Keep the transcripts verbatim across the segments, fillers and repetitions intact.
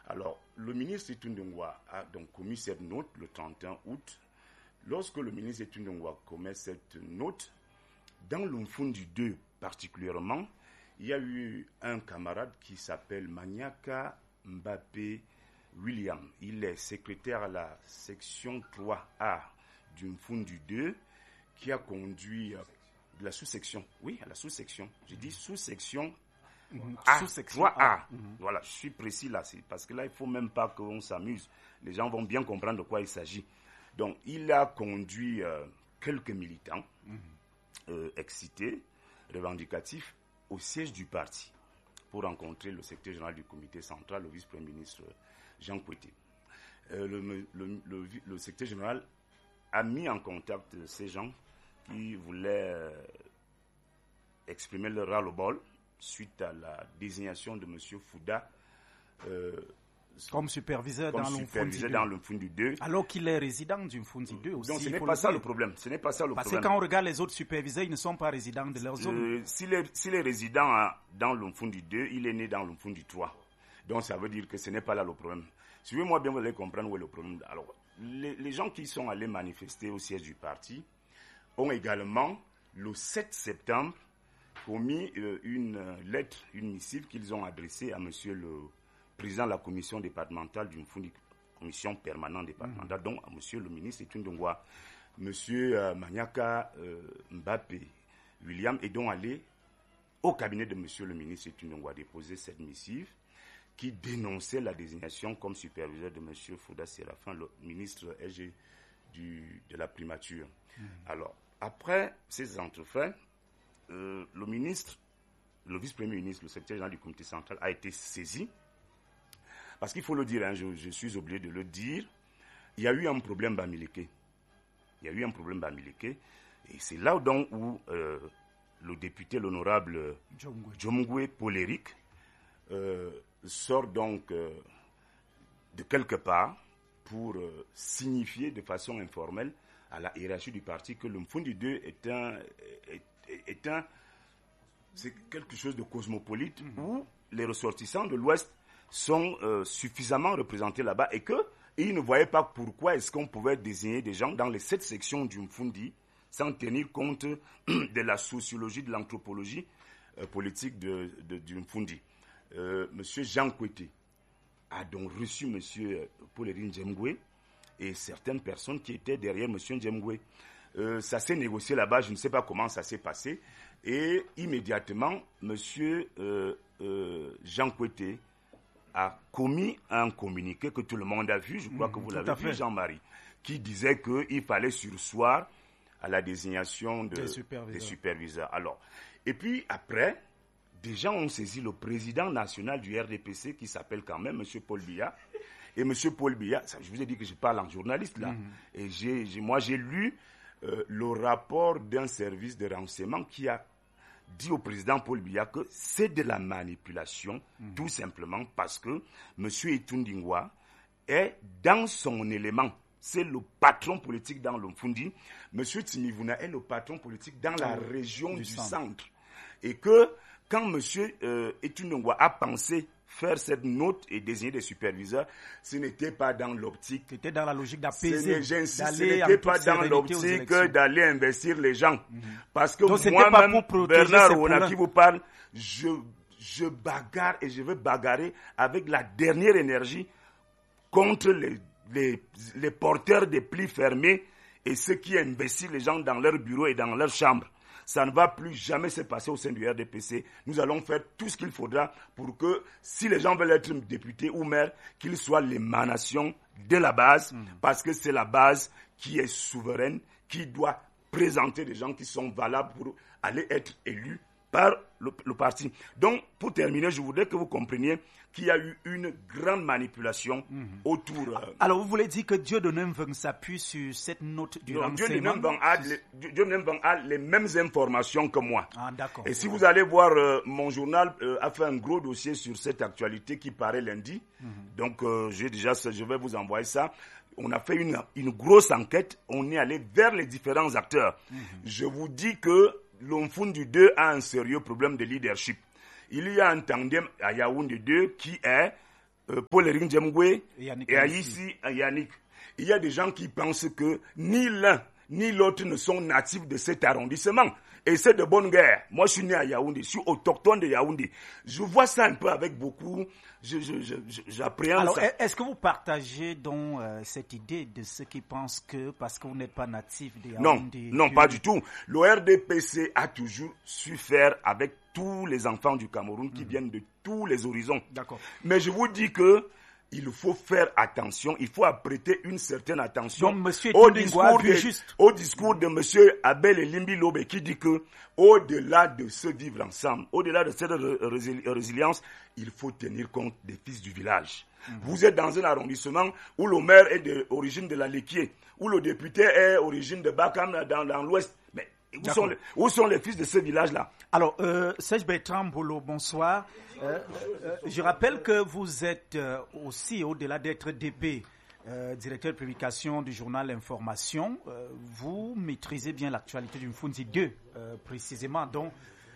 Alors, le ministre Itundungwa a donc commis cette note le trente et un août. Lorsque le ministre Itundungwa commet cette note, dans l'Umfundi deux particulièrement, il y a eu un camarade qui s'appelle Maniaka Mbappé William. Il est secrétaire à la section trois A du Mfundi deux qui a conduit euh, de la sous-section. Oui, à la sous-section. J'ai dit sous-section Mmh. A, Sous-section trois A. A. Mmh. Voilà, je suis précis là, c'est parce que là, il ne faut même pas qu'on s'amuse. Les gens vont bien comprendre de quoi il s'agit. Donc, il a conduit euh, quelques militants mmh. euh, excités, revendicatifs, au siège du parti pour rencontrer le secrétaire général du comité central, le vice-premier ministre Jean Kouété. Euh, le, le, le, le secrétaire général a mis en contact ces gens qui voulaient euh, exprimer leur ras-le-bol suite à la désignation de M. Fouda euh, comme superviseur comme dans l'Umfundi deux. Alors qu'il est résident du Umfundi deux aussi. Donc ce n'est pas ça le problème. Ce n'est pas ça le Parce problème. que quand on regarde les autres superviseurs, ils ne sont pas résidents de leur zone. Euh, S'il est, s'il est résident hein, dans l'Umfundi deux, il est né dans l'Umfundi trois. Donc ça veut dire que ce n'est pas là le problème. Suivez-moi bien, vous allez comprendre où est le problème. Alors, les, les gens qui sont allés manifester au siège du parti ont également, le sept septembre, commis euh, une euh, lettre, une missive qu'ils ont adressée à monsieur le président de la commission départementale d'une commission permanente départementale, mmh. donc à monsieur le ministre Itundungwa, monsieur euh, Maniaka euh, Mbappé William, est donc allé au cabinet de monsieur le ministre Itundungwa déposer cette missive qui dénonçait la désignation comme superviseur de monsieur Fouda Séraphin, le ministre S G du, de la primature. Mmh. Alors, après ces entrefaits, Euh, le ministre, le vice-premier ministre, le secrétaire général du comité central a été saisi. Parce qu'il faut le dire, hein, je, je suis obligé de le dire, il y a eu un problème Bamileke. Il y a eu un problème Bamileke. Et c'est là donc où euh, le député, l'honorable Djomgwe Poléric, euh, sort donc euh, de quelque part pour euh, signifier de façon informelle à la hiérarchie du parti que le Mfundi deux est un... Est, est un, c'est quelque chose de cosmopolite mmh. où les ressortissants de l'Ouest sont euh, suffisamment représentés là-bas et qu'ils ne voyaient pas pourquoi est-ce qu'on pouvait désigner des gens dans les sept sections du Mfundi sans tenir compte de la sociologie, de l'anthropologie euh, politique de, de, du Mfundi. Euh, Monsieur Jean Kouété a donc reçu Monsieur Pauline Djemgwe et certaines personnes qui étaient derrière Monsieur Djemgwe. Euh, ça s'est négocié là-bas, je ne sais pas comment ça s'est passé. Et immédiatement, M. Euh, euh, Jean Kouété a commis un communiqué que tout le monde a vu, je crois mmh, que vous l'avez vu, Jean-Marie, qui disait qu'il fallait surseoir à la désignation de, des, superviseurs. des superviseurs. Alors, et puis après, des gens ont saisi le président national du R D P C qui s'appelle quand même M. Paul Biya. Et M. Paul Biya, ça, je vous ai dit que je parle en journaliste là, mmh. et j'ai, j'ai, moi j'ai lu Euh, le rapport d'un service de renseignement qui a dit au président Paul Biya que c'est de la manipulation, mmh. tout simplement parce que M. Itundungwa est dans son élément. C'est le patron politique dans l'Umfundi. M. Timivuna est le patron politique dans la mmh. région du, du centre. centre. Et que quand M. Euh, Itundungwa a pensé faire cette note et désigner des superviseurs, ce n'était pas dans l'optique. C'était dans la logique d'apaiser. Ce, ce n'était pas dans l'optique d'aller investir les gens. Mm-hmm. Parce que donc, moi-même, Bernard Ouona qui vous parle, je, je bagarre et je veux bagarrer avec la dernière énergie contre les, les, les porteurs des plis fermés et ceux qui investissent les gens dans leur bureau et dans leur chambre. Ça ne va plus jamais se passer au sein du R D P C. Nous allons faire tout ce qu'il faudra pour que, si les gens veulent être députés ou maires, qu'ils soient l'émanation de la base, mmh. parce que c'est la base qui est souveraine, qui doit présenter des gens qui sont valables pour aller être élus par le, le parti. Donc, pour terminer, je voudrais que vous compreniez qu'il y a eu une grande manipulation mmh. autour... Euh, Alors, vous voulez dire que Dieudonné Mveng s'appuie sur cette note du non, renseignement? Dieudonné Mveng a les mêmes informations que moi. Ah, d'accord. Et si vous allez voir, euh, mon journal euh, a fait un gros dossier sur cette actualité qui paraît lundi. Mmh. Donc, euh, j'ai déjà, je vais vous envoyer ça. On a fait une, une grosse enquête. On est allé vers les différents acteurs. Mmh. Je vous dis que l'Umfundi deux a un sérieux problème de leadership. Il y a un tandem à Yaoundé deux qui est euh, Paul Ering Djemgwe Yannick et Aïssi Yannick. Il y a des gens qui pensent que ni l'un ni l'autre ne sont natifs de cet arrondissement. Et c'est de bonne guerre. Moi, je suis né à Yaoundé, je suis autochtone de Yaoundé. Je vois ça un peu avec beaucoup, je, je, je, j'appréhende Alors, ça. est-ce que vous partagez donc euh, cette idée de ceux qui pensent que parce que vous n'êtes pas natif de Yaoundé... Non, non, que... pas du tout. Le R D P C a toujours su faire avec tous les enfants du Cameroun qui mmh. viennent de tous les horizons. D'accord. Mais je vous dis que il faut faire attention, il faut prêter une certaine attention Donc, monsieur au, discours de, juste. au discours de M. Abel Elimbi Lobe qui dit que au-delà de se vivre ensemble, au-delà de cette résili- résilience, il faut tenir compte des fils du village. Mmh. Vous êtes dans un arrondissement où le maire est d'origine de la Léquier, où le député est d'origine de Bakam dans, dans l'ouest. Mais où sont, les, où sont les fils de ce village-là? Alors, euh, Serge Bertrand Bolo, bonsoir. Euh, euh, je rappelle que vous êtes euh, aussi, au-delà d'être D P, euh, directeur de publication du journal Information, euh, vous maîtrisez bien l'actualité du Mfunzi deux, euh, précisément. Donc,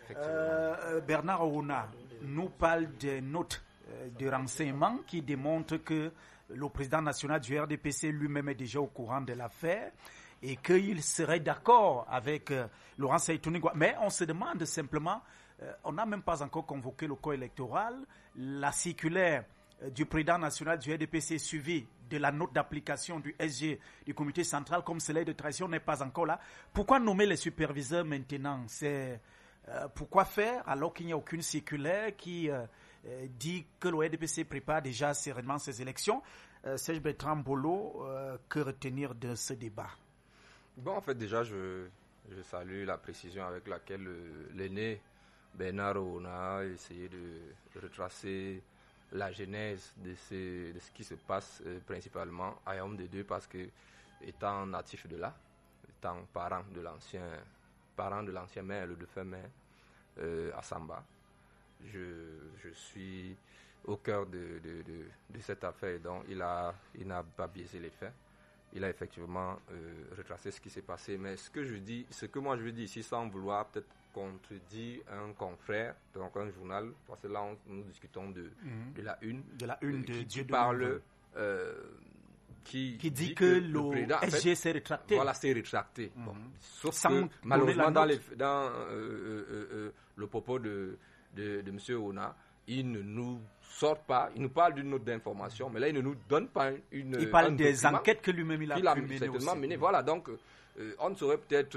euh, Bernard Ouna nous parle des notes euh, de renseignement qui démontrent que le président national du R D P C lui-même est déjà au courant de l'affaire et qu'il serait d'accord avec euh, Laurent Saïtouni. Mais on se demande simplement, euh, on n'a même pas encore convoqué le corps électoral, la circulaire euh, du président national du R D P C suivie de la note d'application du S G, du comité central, comme cela est de tradition, n'est pas encore là. Pourquoi nommer les superviseurs maintenant? C'est euh, pourquoi faire alors qu'il n'y a aucune circulaire qui euh, euh, dit que le R D P C prépare déjà sereinement ses élections? euh, Serge Bertrand Bolo, euh, que retenir de ce débat? Bon, en fait, déjà, je, je salue la précision avec laquelle euh, l'aîné Bernard Ouna a essayé de retracer la genèse de ce, de ce qui se passe euh, principalement à Yaoundé deux, parce que, étant natif de là, étant parent de l'ancien, parent de l'ancien maire, le défunt maire, euh, à Samba, je, je suis au cœur de, de, de, de cette affaire, donc il, a, il n'a pas biaisé les faits. Il a effectivement euh, retracé ce qui s'est passé. Mais ce que je dis, ce que moi je veux dire ici, sans vouloir peut-être contredire un confrère, donc un journal, parce que là on, nous discutons de, mmh. de la une, de la une euh, de qui, Dieu qui de parle, euh, qui, qui dit, dit que, que le, le président, S G s'est rétracté. Voilà, s'est rétracté. Mmh. Bon. Sauf sans que malheureusement dans, les, dans euh, euh, euh, euh, le propos de, de, de M. Ouna, il ne nous sort pas, il nous parle d'une note d'information, mais là il ne nous donne pas une. Il parle des enquêtes que lui-même il a, il a mené certainement mené. Voilà, donc euh, on ne saurait peut-être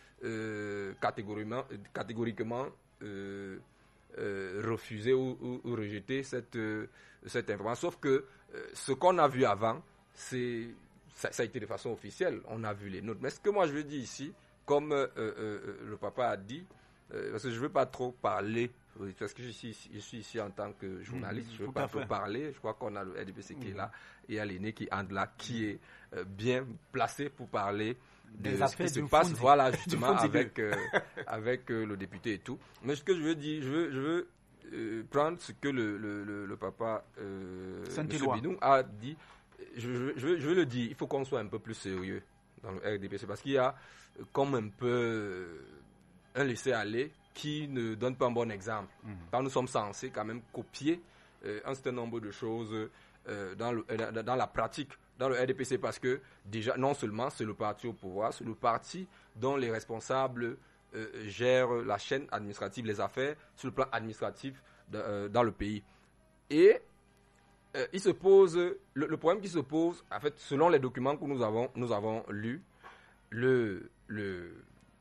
euh, catégoriquement, catégoriquement euh, euh, refuser ou, ou, ou rejeter cette, euh, cette information. Sauf que euh, ce qu'on a vu avant, c'est, ça, ça a été de façon officielle. On a vu les notes. Mais ce que moi je veux dire ici, comme euh, euh, le papa a dit, euh, parce que je ne veux pas trop parler. Oui, parce que je suis, je suis ici en tant que journaliste, mmh, je ne veux pas trop parler. Je crois qu'on a le R D P C qui mmh. est là, et il y a l'aîné qui entre là, qui est euh, bien placé pour parler de ce qui se passe, voilà, justement, avec, euh, avec euh, le député et tout. Mais ce que je veux dire, je veux, je veux euh, prendre ce que le, le, le, le papa euh, M. Binoum a dit. Je, je, je, veux, je veux le dire, il faut qu'on soit un peu plus sérieux dans le R D P C, parce qu'il y a comme un peu un laisser-aller qui ne donne pas un bon exemple. Mmh. Quand nous sommes censés quand même copier euh, un certain nombre de choses euh, dans, le, euh, dans la pratique, dans le R D P C, parce que déjà, non seulement c'est le parti au pouvoir, c'est le parti dont les responsables euh, gèrent la chaîne administrative, les affaires sur le plan administratif de, euh, dans le pays. Et euh, il se pose, le, le problème qui se pose, en fait, selon les documents que nous avons, nous avons lus, le, le,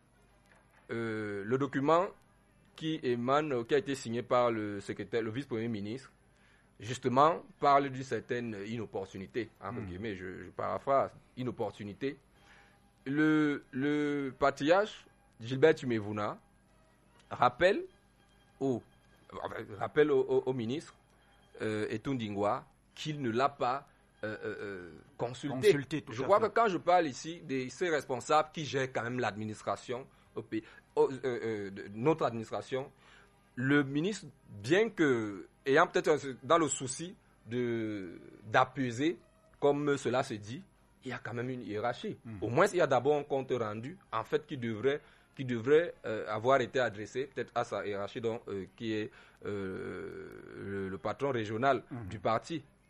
euh, le document qui émane, qui a été signé par le secrétaire, le vice-premier ministre, justement, parle d'une certaine inopportunité, entre mmh. guillemets, je, je paraphrase, inopportunité. Le, le patriarche Gilbert Tumevuna rappelle au, rappelle au, au, au ministre euh, Etundingwa qu'il ne l'a pas euh, euh, consulté. consulté je crois fait. que quand je parle ici de ces responsables qui gèrent quand même l'administration au pays, au, euh, euh, de notre administration, le ministre, bien que ayant peut-être dans le souci de d'apaiser, comme cela se dit, il y a quand même une hiérarchie. Mmh. Au moins, il y a d'abord un compte rendu, en fait, qui devrait, qui devrait euh, avoir été adressé peut-être à sa hiérarchie, donc, euh, qui est euh, le, le patron régional mmh. du parti.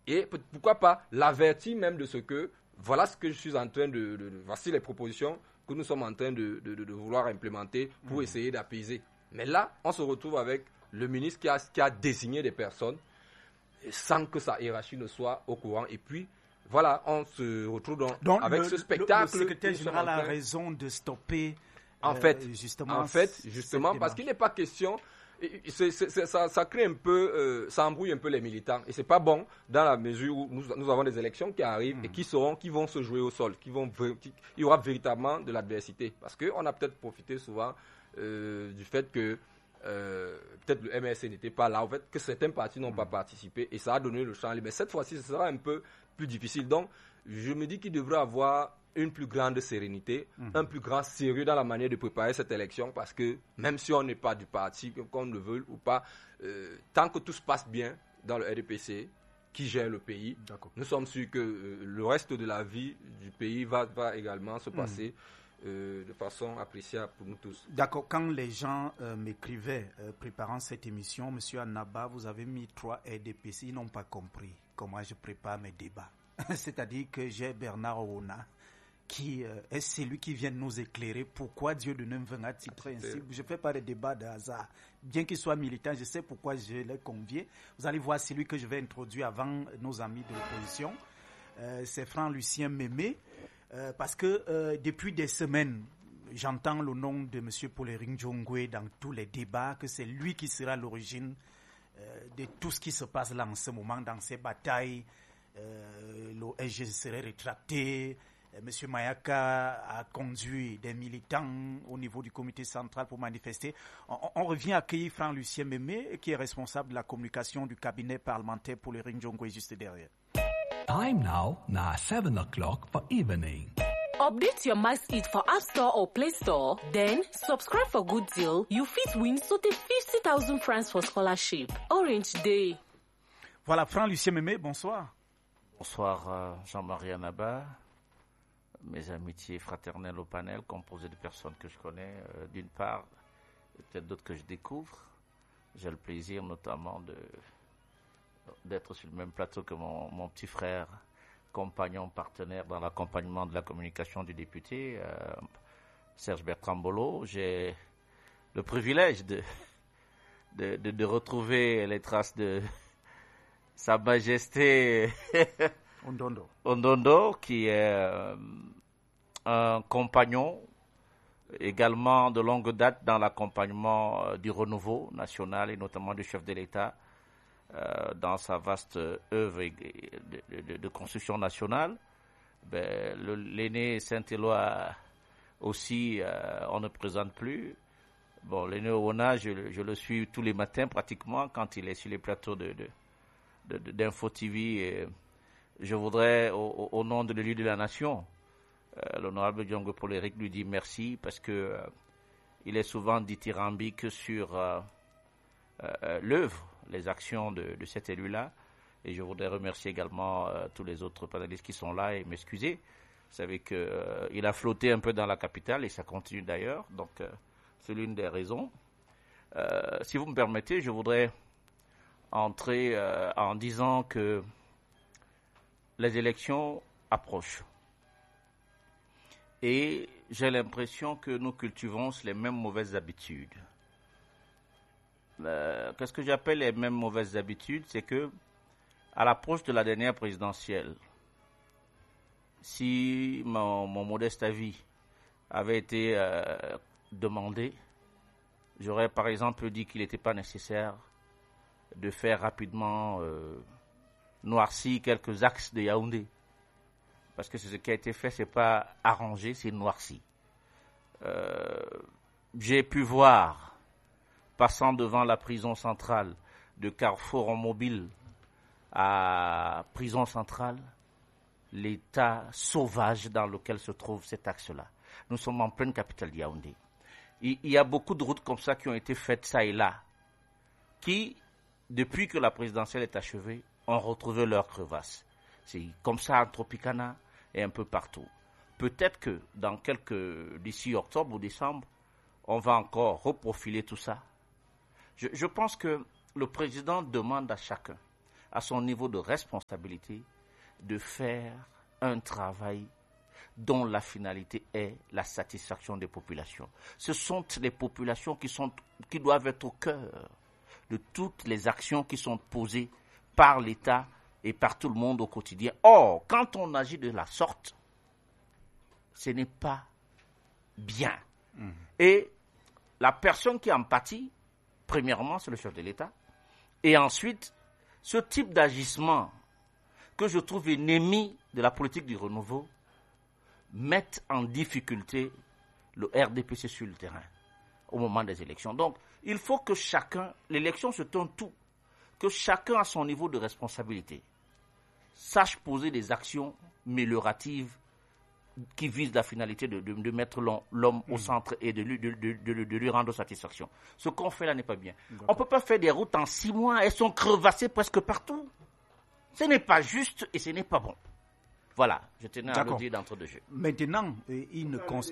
et pourquoi pas l'avertir même de ce que, voilà ce que je suis en train de, de, de voici les propositions que nous sommes en train de, de, de, de vouloir implémenter pour mmh. essayer d'apaiser. Mais là, on se retrouve avec le ministre qui a, qui a désigné des personnes sans que sa hiérarchie ne soit au courant. Et puis, voilà, on se retrouve dans, Donc, avec le, ce spectacle. Le, le secrétaire général a raison de stopper en fait, euh, justement, en fait, justement parce qu'il n'est pas question... C'est, c'est, c'est, ça, ça crée un peu, euh, ça embrouille un peu les militants et c'est pas bon dans la mesure où nous, nous avons des élections qui arrivent mmh. et qui seront, qui vont se jouer au sol, qui vont, qui, il y aura véritablement de l'adversité parce que on a peut-être profité souvent euh, du fait que euh, peut-être le M R C n'était pas là, en fait, que certains partis n'ont mmh. pas participé et ça a donné le champ libre. Mais cette fois-ci, ce sera un peu plus difficile. Donc, je me dis qu'il devrait avoir une plus grande sérénité, mmh. un plus grand sérieux dans la manière de préparer cette élection parce que même si on n'est pas du parti, qu'on le veuille ou pas, euh, tant que tout se passe bien dans le R D P C, qui gère le pays, D'accord. nous sommes sûrs que euh, le reste de la vie du pays va, va également se passer mmh. euh, de façon appréciable pour nous tous. D'accord. Quand les gens euh, m'écrivaient euh, préparant cette émission, Monsieur Annaba, vous avez mis trois R D P C, ils n'ont pas compris comment je prépare mes débats. C'est-à-dire que j'ai Bernard Ouna, qui euh, est celui qui vient nous éclairer pourquoi Dieu de Neuf a titré ainsi. Je ne fais pas de débat de hasard. Bien qu'il soit militant, je sais pourquoi je l'ai convié. Vous allez voir celui que je vais introduire avant nos amis de l'opposition. Euh, c'est Franck Lucien Mémé. Euh, parce que euh, depuis des semaines, j'entends le nom de M. Polering Djongwe dans tous les débats, que c'est lui qui sera à l'origine euh, de tout ce qui se passe là en ce moment, dans ces batailles. Euh, l'O S G serait rétracté. Monsieur Mayaka a conduit des militants au niveau du comité central pour manifester. On, on revient accueillir Franck Lucien Mémé, qui est responsable de la communication du cabinet parlementaire pour les Rinjongwe, juste derrière. Time now, now seven o'clock for evening. Update your MaxEat for App Store or Play Store. Then, subscribe for good deal. You fit win so the fifty thousand francs for scholarship. Orange Day. Voilà, Franck Lucien Mémé, bonsoir. Bonsoir euh, Jean-Marie Annaba. Mes amitiés fraternelles au panel, composées de personnes que je connais, euh, d'une part, et peut-être d'autres que je découvre. J'ai le plaisir notamment de, d'être sur le même plateau que mon, mon petit frère, compagnon, partenaire dans l'accompagnement de la communication du député, euh, Serge Bertrand Bolo. J'ai le privilège de, de, de, de retrouver les traces de Sa Majesté Ondondo. Ondondo, qui est euh, un compagnon également de longue date dans l'accompagnement euh, du renouveau national et notamment du chef de l'État euh, dans sa vaste œuvre de, de, de construction nationale. Ben, le, l'aîné Saint-Éloi aussi, euh, on ne présente plus. Bon, l'aîné Ouna, je, je le suis tous les matins pratiquement quand il est sur les plateaux de, de, de, de, d'Info T V. Et, je voudrais, au, au nom de l'élu de la nation, euh, l'honorable Djongwe Poleric lui dire merci parce que euh, il est souvent dithyrambique sur euh, euh, l'œuvre, les actions de, de cet élu-là. Et je voudrais remercier également euh, tous les autres panélistes qui sont là et m'excuser. Vous savez qu'il euh, a flotté un peu dans la capitale et ça continue d'ailleurs. Donc, euh, c'est l'une des raisons. Euh, si vous me permettez, je voudrais entrer euh, en disant que les élections approchent. Et j'ai l'impression que nous cultivons les mêmes mauvaises habitudes. Euh, qu'est-ce que j'appelle les mêmes mauvaises habitudes? C'est que, à l'approche de la dernière présidentielle, si mon, mon modeste avis avait été euh, demandé, j'aurais par exemple dit qu'il n'était pas nécessaire de faire rapidement euh, noircir quelques axes de Yaoundé. Parce que ce qui a été fait, c'est pas arrangé, c'est noirci. Euh, j'ai pu voir, passant devant la prison centrale, de Carrefour en mobile à prison centrale, l'état sauvage dans lequel se trouve cet axe-là. Nous sommes en pleine capitale de Yaoundé. Il, il y a beaucoup de routes comme ça qui ont été faites ça et là, qui, depuis que la présidentielle est achevée, ont retrouvé leur crevasse. C'est comme ça en Tropicana et un peu partout. Peut-être que dans quelques, d'ici octobre ou décembre, on va encore reprofiler tout ça. Je, je pense que le président demande à chacun, à son niveau de responsabilité, de faire un travail dont la finalité est la satisfaction des populations. Ce sont les populations qui, sont, qui doivent être au cœur de toutes les actions qui sont posées par l'État et par tout le monde au quotidien. Or, quand on agit de la sorte, ce n'est pas bien. Mmh. Et la personne qui en pâtit, premièrement, c'est le chef de l'État. Et ensuite, ce type d'agissement que je trouve ennemi de la politique du renouveau met en difficulté le R D P C sur le terrain au moment des élections. Donc, il faut que chacun, l'élection se tourne tout, que chacun à son niveau de responsabilité sache poser des actions amélioratives qui visent la finalité de, de, de mettre l'homme, l'homme mmh. au centre et de lui, de, de, de, de lui rendre satisfaction. Ce qu'on fait là n'est pas bien. D'accord. On ne peut pas faire des routes en six mois, elles sont crevassées presque partout. Ce n'est pas juste et ce n'est pas bon. Voilà, je tenais à le dire d'entre deux jeux. Maintenant, il ne cons...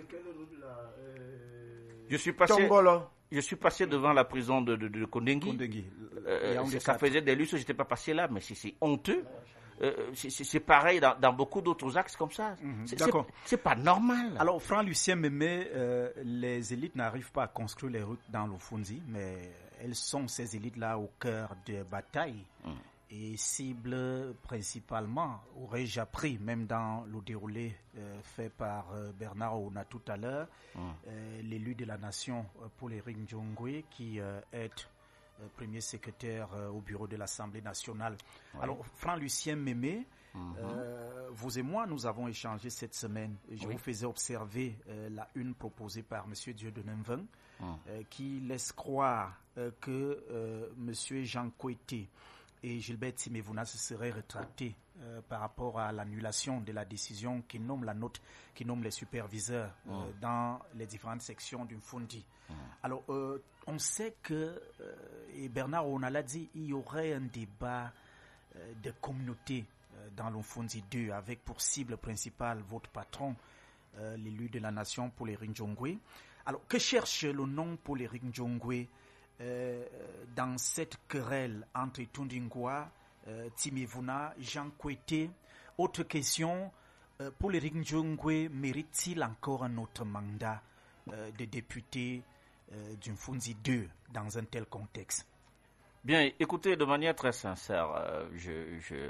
Je suis passé, je suis passé devant la prison de, de, de Kondengui. Kondengui. Euh, ça faisait des lustres, je n'étais pas passé là, mais c'est, c'est honteux. Euh, c'est, c'est pareil dans, dans beaucoup d'autres axes comme ça. Mmh, c'est, d'accord. C'est, c'est pas normal. Alors, Franck Lucien Mémé, euh, les élites n'arrivent pas à construire les routes dans l'Ofundi, mais elles sont ces élites-là au cœur des batailles mmh. et ciblent principalement, aurais-je appris, même dans le déroulé euh, fait par euh, Bernard Ouna tout à l'heure, mmh. euh, l'élu de la nation, euh, Paul Éric Njongwe, qui euh, est premier secrétaire euh, au bureau de l'Assemblée nationale. Ouais. Alors, Franck Lucien Mémé, mm-hmm. euh, vous et moi, nous avons échangé cette semaine. Je oui. vous faisais observer euh, la une proposée par M. Dieudonné Mveng, mm. euh, qui laisse croire euh, que euh, M. Jean Kouété et Gilbert Timévouna se seraient rétractés euh, par rapport à l'annulation de la décision qui nomme la note, qui nomme les superviseurs mm. euh, dans les différentes sections du Fundi. Mm. Alors, euh, on sait que, euh, et Bernard Ouna l'a dit, il y aurait un débat euh, de communauté euh, dans l'Ofundi deux avec pour cible principale votre patron, euh, l'élu de la nation, Paul Éric Njongwe. Alors, que cherche le nom Paul Éric Njongwe euh, dans cette querelle entre Tundingwa, euh, Timévouna, Jean Kouété? Autre question, euh, Paul Éric Njongwe mérite-t-il encore un autre mandat euh, de député Euh, d'une Fundi deux dans un tel contexte? Bien, écoutez, de manière très sincère, euh, je, je,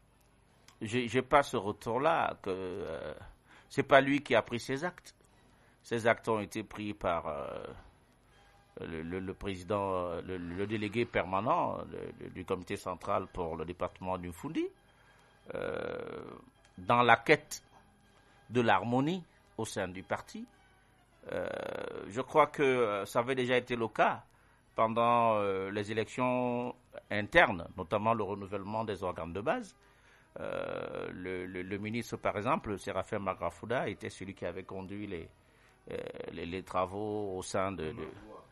je, je pas ce retour-là, que euh, c'est pas lui qui a pris ces actes. Ces actes ont été pris par euh, le, le, le président, le, le délégué permanent le, du comité central pour le département du Fundi, euh, dans la quête de l'harmonie au sein du parti. Euh, je crois que euh, ça avait déjà été le cas pendant euh, les élections internes, notamment le renouvellement des organes de base. Euh, le, le, le ministre, par exemple, Séraphin Magrafouda, était celui qui avait conduit les, euh, les, les travaux au sein de... de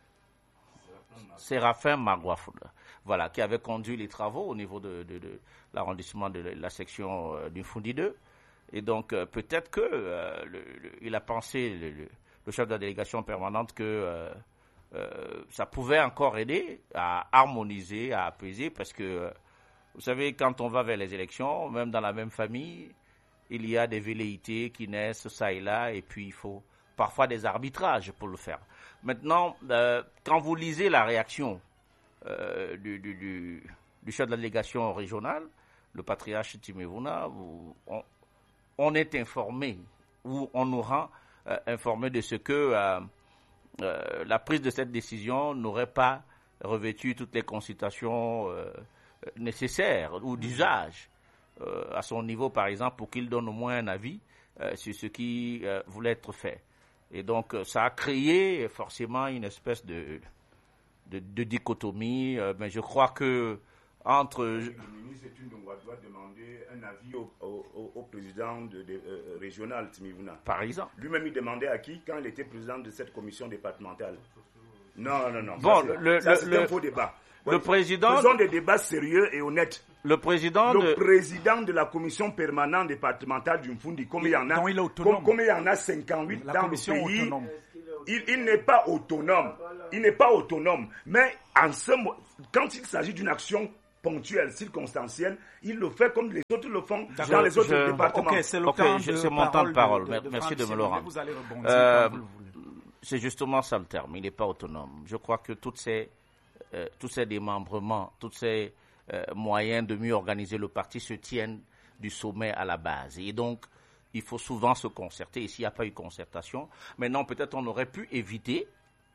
Séraphin Magrafouda, voilà, qui avait conduit les travaux au niveau de, de, de l'arrondissement de la section euh, du Fundi deux. Et donc, euh, peut-être que euh, le, le, il a pensé... Le, le, le chef de la délégation permanente, que euh, euh, ça pouvait encore aider à harmoniser, à apaiser, parce que, euh, vous savez, quand on va vers les élections, même dans la même famille, il y a des velléités qui naissent ça et là, et puis il faut parfois des arbitrages pour le faire. Maintenant, euh, quand vous lisez la réaction euh, du, du, du, du chef de la délégation régionale, le patriarche Timévouna, on, on est informé, ou on nous rend Euh, informé de ce que euh, euh, la prise de cette décision n'aurait pas revêtu toutes les consultations euh, nécessaires ou d'usage euh, à son niveau, par exemple, pour qu'il donne au moins un avis euh, sur ce qui euh, voulait être fait. Et donc, euh, ça a créé forcément une espèce de, de, de dichotomie, euh, mais je crois que entre... Le ministre Tundongwa doit demander un avis au, au, au président de, de, euh, régional Timévouna. Par exemple. Lui-même, il demandait à qui quand il était président de cette commission départementale? Non, non, non. Bon, ça, c'est, le, ça, le, c'est le, un faux débat. Le ouais, président... Faisons des débats sérieux et honnêtes. Le président le de... président de la commission permanente départementale du Fundi, comme il y en a, il comme, comme il y en a cinquante-huit la dans le pays, autonome. Il, il n'est pas autonome. Il n'est pas autonome. Mais en ce, quand il s'agit d'une action ponctuelle, circonstancielle, il le fait comme les autres le font dans je, les autres je, départements. Ok, c'est le okay, temps je, de c'est mon temps de parole. De, de, de Merci de me le rendre. Vous allez rebondir euh, quand vous le voulez. C'est justement ça le terme. Il n'est pas autonome. Je crois que toutes ces, euh, tous ces démembrements, tous ces euh, moyens de mieux organiser le parti se tiennent du sommet à la base. Et donc, il faut souvent se concerter. Et s'il n'y a pas eu concertation, maintenant peut-être on aurait pu éviter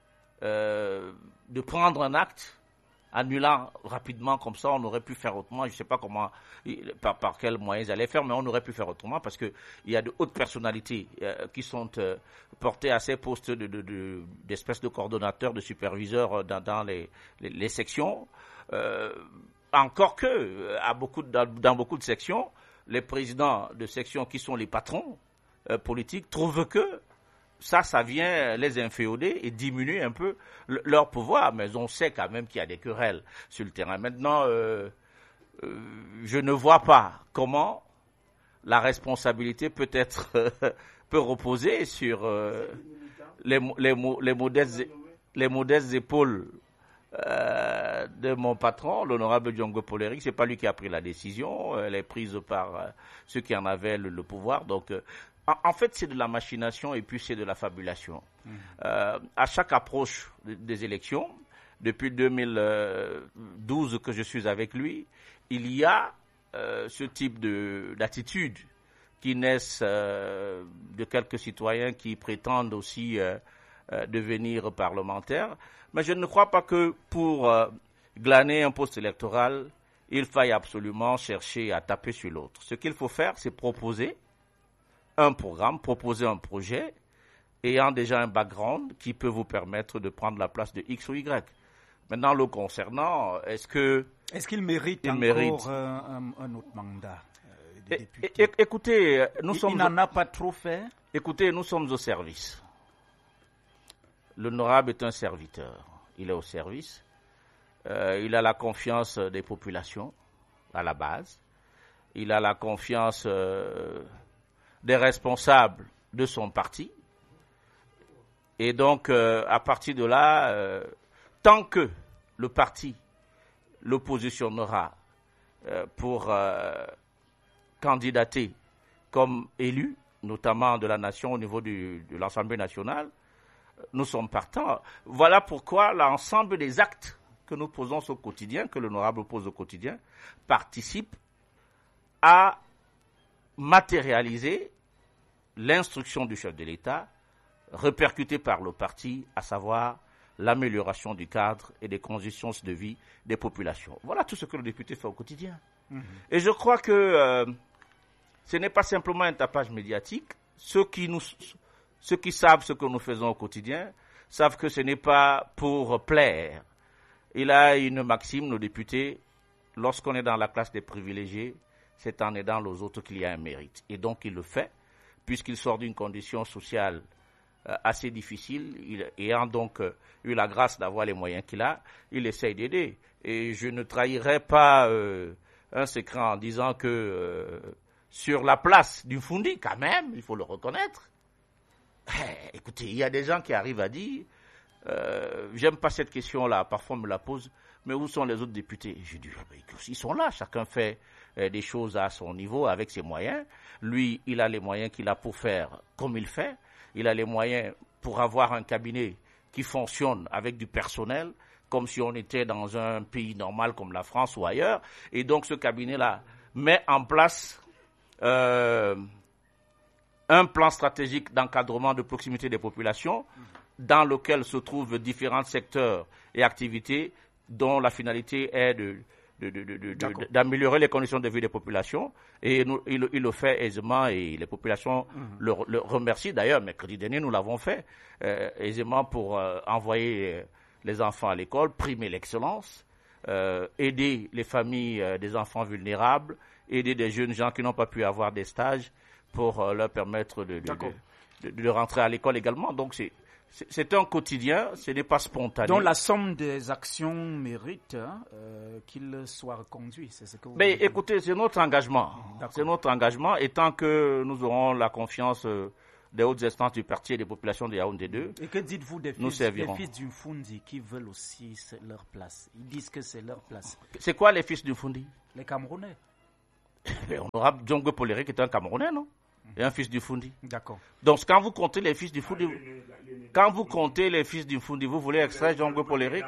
euh, de prendre un acte annulant rapidement comme ça, on aurait pu faire autrement. Je ne sais pas comment, par, par quels moyens ils allaient faire, mais on aurait pu faire autrement parce qu'il y a de hautes personnalités euh, qui sont euh, portées à ces postes de, de, de, d'espèces de coordonnateurs, de superviseurs dans, dans les, les, les sections. Euh, encore que, à beaucoup, dans, dans beaucoup de sections, les présidents de sections qui sont les patrons euh, politiques trouvent que ça, ça vient les inféoder et diminuer un peu le, leur pouvoir. Mais on sait quand même qu'il y a des querelles sur le terrain. Maintenant, euh, euh, je ne vois pas comment la responsabilité peut être euh, peut reposer sur euh, les, les, les, modestes, les modestes épaules euh, de mon patron, l'honorable Diongo Poléric. C'est pas lui qui a pris la décision. Elle est prise par euh, ceux qui en avaient le, le pouvoir. Donc, euh, en fait, c'est de la machination et puis c'est de la fabulation. Mmh. Euh, à chaque approche des élections, depuis deux mille douze que je suis avec lui, il y a euh, ce type de, d'attitude qui naissent euh, de quelques citoyens qui prétendent aussi euh, euh, devenir parlementaires. Mais je ne crois pas que pour euh, glaner un poste électoral, il faille absolument chercher à taper sur l'autre. Ce qu'il faut faire, c'est proposer un programme, proposer un projet ayant déjà un background qui peut vous permettre de prendre la place de X ou Y. Maintenant, le concernant, est-ce que... Est-ce qu'il mérite il encore mérite... un, un autre mandat euh, de é, député? é, Écoutez, nous il, sommes... Il n'en a pas trop fait. Écoutez, nous sommes au service. L'honorable est un serviteur. Il est au service. Euh, il a la confiance des populations, à la base. Il a la confiance... Euh, des responsables de son parti. Et donc, euh, à partir de là, euh, tant que le parti le positionnera euh, pour euh, candidater comme élu, notamment de la nation au niveau du, de l'Assemblée nationale, nous sommes partants. Voilà pourquoi l'ensemble des actes que nous posons au quotidien, que l'honorable pose au quotidien, participent à matérialiser l'instruction du chef de l'État répercutée par le parti, à savoir l'amélioration du cadre et des conditions de vie des populations. Voilà tout ce que le député fait au quotidien. Mmh. Et je crois que euh, ce n'est pas simplement un tapage médiatique. Ceux qui, nous, ceux qui savent ce que nous faisons au quotidien savent que ce n'est pas pour plaire. Il a une maxime, nos députés, lorsqu'on est dans la classe des privilégiés, c'est en aidant les autres qu'il y a un mérite. Et donc, il le fait, puisqu'il sort d'une condition sociale euh, assez difficile, il, ayant donc euh, eu la grâce d'avoir les moyens qu'il a, il essaye d'aider. Et je ne trahirai pas euh, un secret en disant que euh, sur la place du Fundi, quand même, il faut le reconnaître, eh, écoutez, il y a des gens qui arrivent à dire, euh, j'aime pas cette question-là, parfois on me la pose, mais où sont les autres députés? Je dis, eh ben, ils sont là, chacun fait des choses à son niveau, avec ses moyens. Lui, il a les moyens qu'il a pour faire comme il fait. Il a les moyens pour avoir un cabinet qui fonctionne avec du personnel, comme si on était dans un pays normal comme la France ou ailleurs. Et donc, ce cabinet-là met en place euh, un plan stratégique d'encadrement de proximité des populations, dans lequel se trouvent différents secteurs et activités dont la finalité est de... De, de, de, de, d'améliorer les conditions de vie des populations, et nous, il, il le fait aisément, et les populations mmh. le, le remercient. D'ailleurs, mercredi dernier, nous l'avons fait euh, aisément pour euh, envoyer les enfants à l'école, primer l'excellence, euh, aider les familles euh, des enfants vulnérables, aider des jeunes gens qui n'ont pas pu avoir des stages pour euh, leur permettre de, de, de, de, de rentrer à l'école également. Donc, c'est C'est un quotidien, ce n'est pas spontané. Donc la somme des actions mérite hein, euh, qu'il soit reconduit, c'est ce que vous Mais voulez écoutez, c'est notre engagement. C'est notre engagement, et tant que nous aurons la confiance euh, des hautes instances du parti et des populations de Yaoundé deux. Et que dites-vous des nous fils, servirons. des fils du Fundi qui veulent aussi leur place? Ils disent que c'est leur place. C'est quoi les fils du Fundi? Les Camerounais. Honorable Djongo Poléré qui est un Camerounais, non? Et un fils du Fundi. D'accord. Donc quand vous comptez les fils du Fundi, quand vous comptez les fils du Fundi, vous voulez extraire Djongo Poléré?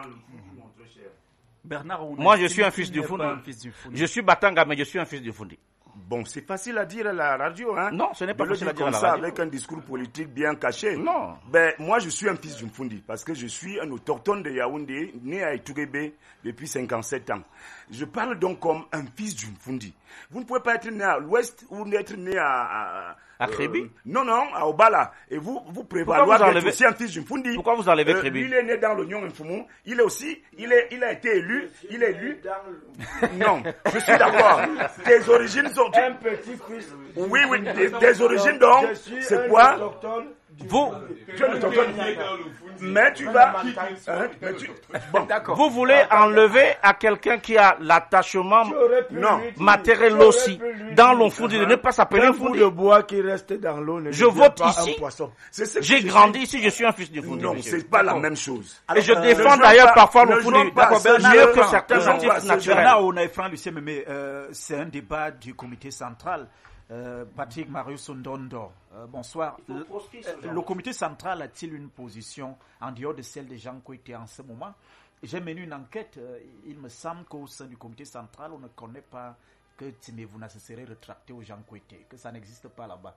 Bernard, moi je suis un fils du Fundi. Je suis Batanga, mais je suis un fils du Fundi. Bon, c'est facile à dire à la radio, hein. Non, ce n'est pas de facile le à dire à la ça radio. Avec un discours politique bien caché. Non. Ben, moi, je suis un fils du Mfundi parce que je suis un autochtone de Yaoundé, né à Itourébé depuis cinquante-sept ans. Je parle donc comme un fils du Mfundi. Vous ne pouvez pas être né à l'ouest ou être né à... à À Crébi euh, Non, non, à Obala. Et vous, vous prévaloir d'être enlevez... aussi un fils du Mfundi. Pourquoi vous enlevez Crébi euh, Il est né dans l'Union Infoumou. Il est aussi, il, est, il a été élu. Il est élu. Non, je suis d'accord. Tes origines sont... Un petit fils. Oui, oui, des, des origines donc, c'est quoi? Vous, tu es l'autochtone. Mais tu vas... Hein, mais tu... Bon, d'accord. Vous voulez enlever à quelqu'un qui a l'attachement matériel aussi dans l'Onfundi de ne pas s'appeler un bout de bois qui reste dans l'eau. Je vote ici. J'ai grandi ici, je suis un fils du Fundi. Non, c'est pas la même chose. Et je défends d'ailleurs parfois l'Onfundi mieux que certains natifs naturels. On a Franck Lucien, mais c'est un débat du comité central. Euh, Patrick Marius Ndondo, euh, bonsoir. Le, euh, le comité central a-t-il une position en dehors de celle des gens qui étaient en ce moment? J'ai mené une enquête. Euh, il me semble qu'au sein du comité central, on ne connaît pas que Timevuna se serait rétracté aux gens qui étaient, que ça n'existe pas là-bas.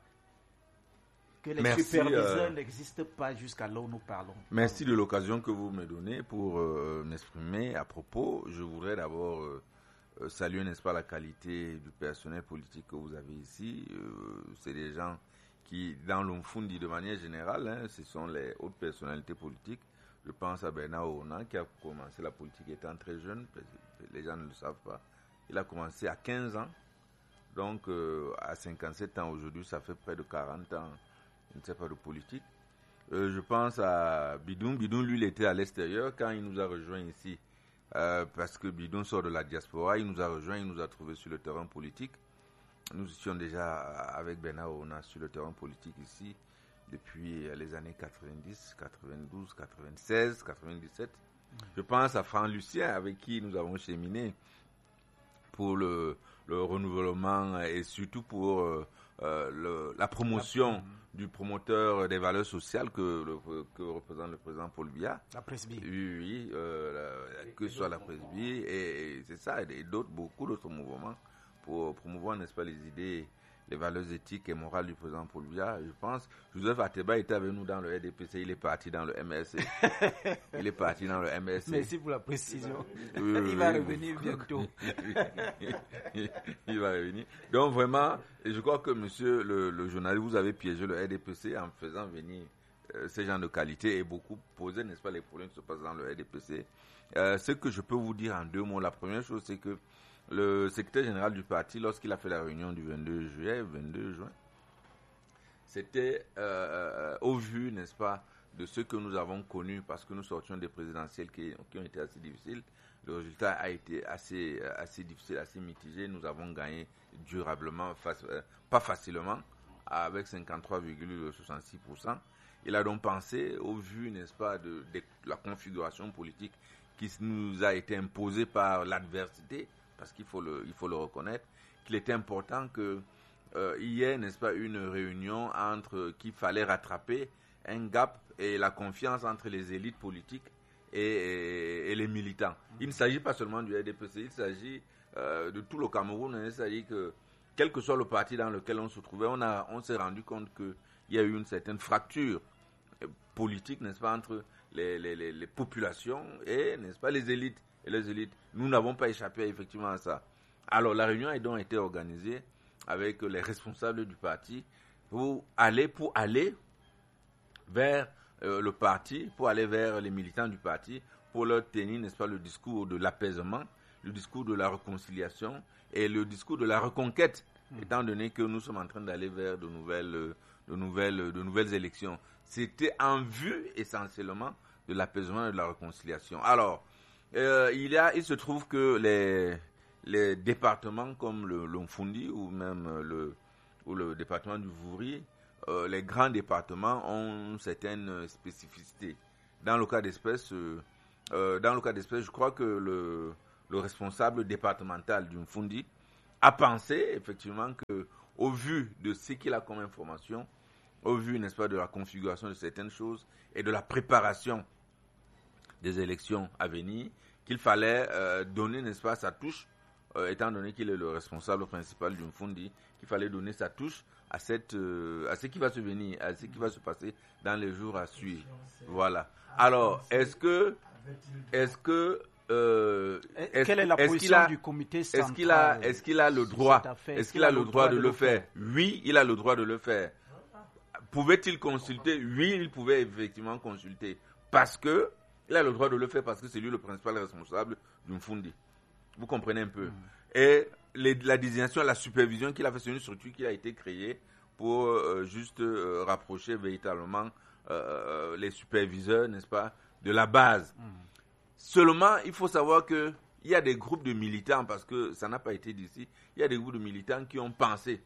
Que les Merci, superviseurs euh... n'existent pas jusqu'à là où nous parlons. Merci de l'occasion que vous me donnez pour euh, m'exprimer à propos. Je voudrais d'abord... Euh, Euh, saluer, n'est-ce pas, la qualité du personnel politique que vous avez ici. Euh, c'est des gens qui, dans l'Onfundi de manière générale, hein, ce sont les hautes personnalités politiques. Je pense à Bernard Ona qui a commencé la politique étant très jeune, les gens ne le savent pas. Il a commencé à quinze ans, donc euh, à cinquante-sept ans aujourd'hui, ça fait près de quarante ans, je ne sais pas, de politique. Euh, je pense à Bidoun. Bidoun, lui, il était à l'extérieur quand il nous a rejoints ici. Euh, parce que Bidon sort de la diaspora, il nous a rejoint, il nous a trouvés sur le terrain politique. Nous étions déjà avec Bernard Ona sur le terrain politique ici depuis les années quatre-vingt-dix, quatre-vingt-douze, quatre-vingt-seize, quatre-vingt-dix-sept. Je pense à Franck Lucien avec qui nous avons cheminé pour le, le renouvellement et surtout pour euh, euh, le, la promotion du promoteur des valeurs sociales que, le, que représente le président Paul Biya. La Presby. Oui, oui euh, la, que ce soit la Presby et, et c'est ça, et d'autres, beaucoup d'autres mouvements pour promouvoir, n'est-ce pas, les idées, les valeurs éthiques et morales du président Paul Biya. Je pense, Joseph Ateba était avec nous dans le R D P C, il est parti dans le M R C. Il est parti dans le M R C. Merci pour la précision. Oui, oui, il oui, va oui, revenir bientôt. Il va revenir. Donc vraiment, je crois que monsieur le, le journaliste, vous avez piégé le R D P C en faisant venir euh, ces gens de qualité et beaucoup poser, n'est-ce pas, les problèmes qui se passent dans le R D P C. Euh, ce que je peux vous dire en deux mots, la première chose, c'est que le secrétaire général du parti, lorsqu'il a fait la réunion du vingt-deux juillet, vingt-deux juin, c'était euh, au vu, n'est-ce pas, de ce que nous avons connu, parce que nous sortions des présidentielles qui, qui ont été assez difficiles. Le résultat a été assez, assez difficile, assez mitigé. Nous avons gagné durablement, face, euh, pas facilement, avec cinquante-trois virgule soixante-six pour cent. Il a donc pensé, au vu, n'est-ce pas, de, de la configuration politique qui nous a été imposée par l'adversité, parce qu'il faut le, il faut le reconnaître, qu'il était important que euh, il y ait, n'est-ce pas, une réunion entre qu'il fallait rattraper un gap et la confiance entre les élites politiques et, et, et les militants. Il ne s'agit pas seulement du R D P C, il s'agit euh, de tout le Cameroun. Il s'agit que, quel que soit le parti dans lequel on se trouvait, on, a, on s'est rendu compte qu'il y a eu une certaine fracture politique, n'est-ce pas, entre les, les, les, les populations et, n'est-ce pas, les élites. Et les élites, nous n'avons pas échappé effectivement à ça. Alors la réunion a donc été organisée avec les responsables du parti pour aller, pour aller vers euh, le parti, pour aller vers les militants du parti, pour leur tenir, n'est-ce pas, le discours de l'apaisement, le discours de la réconciliation et le discours de la reconquête, mmh. étant donné que nous sommes en train d'aller vers de nouvelles, de nouvelles, de nouvelles élections. C'était en vue essentiellement de l'apaisement et de la réconciliation. Alors, Euh, il, y a, il se trouve que les, les départements comme le l'Onfundi ou même le, ou le département du Vouri euh, les grands départements ont certaines spécificités. Dans le cas d'espèce, euh, euh, dans le cas d'espèce, je crois que le, le responsable départemental du Mfundi a pensé effectivement que, au vu de ce qu'il a comme information, au vu, n'est-ce pas, de la configuration de certaines choses et de la préparation des élections à venir, qu'il fallait euh, donner, n'est-ce pas, sa touche, euh, étant donné qu'il est le responsable principal du Mfundi, qu'il fallait donner sa touche à cette, euh, à ce qui va se venir, à ce qui va se passer dans les jours à suivre. Voilà. Alors, est-ce que, est-ce que, euh, est-ce, quelle est la est-ce position qu'il a, du comité est-ce central? qu'il a, est-ce qu'il a le droit, est-ce qu'il a le droit de le faire? faire? Oui, il a le droit de le faire. Pouvait-il consulter? Oui, il pouvait effectivement consulter. Parce que, il a le droit de le faire parce que c'est lui le principal responsable du Mfundi. Vous comprenez un peu. Mm. Et les, la désignation, la supervision qu'il a fait, c'est une structure qui a été créée pour euh, juste euh, rapprocher véritablement euh, les superviseurs, n'est-ce pas, de la base. Mm. Seulement, il faut savoir que il y a des groupes de militants, parce que ça n'a pas été dit ici, il y a des groupes de militants qui ont pensé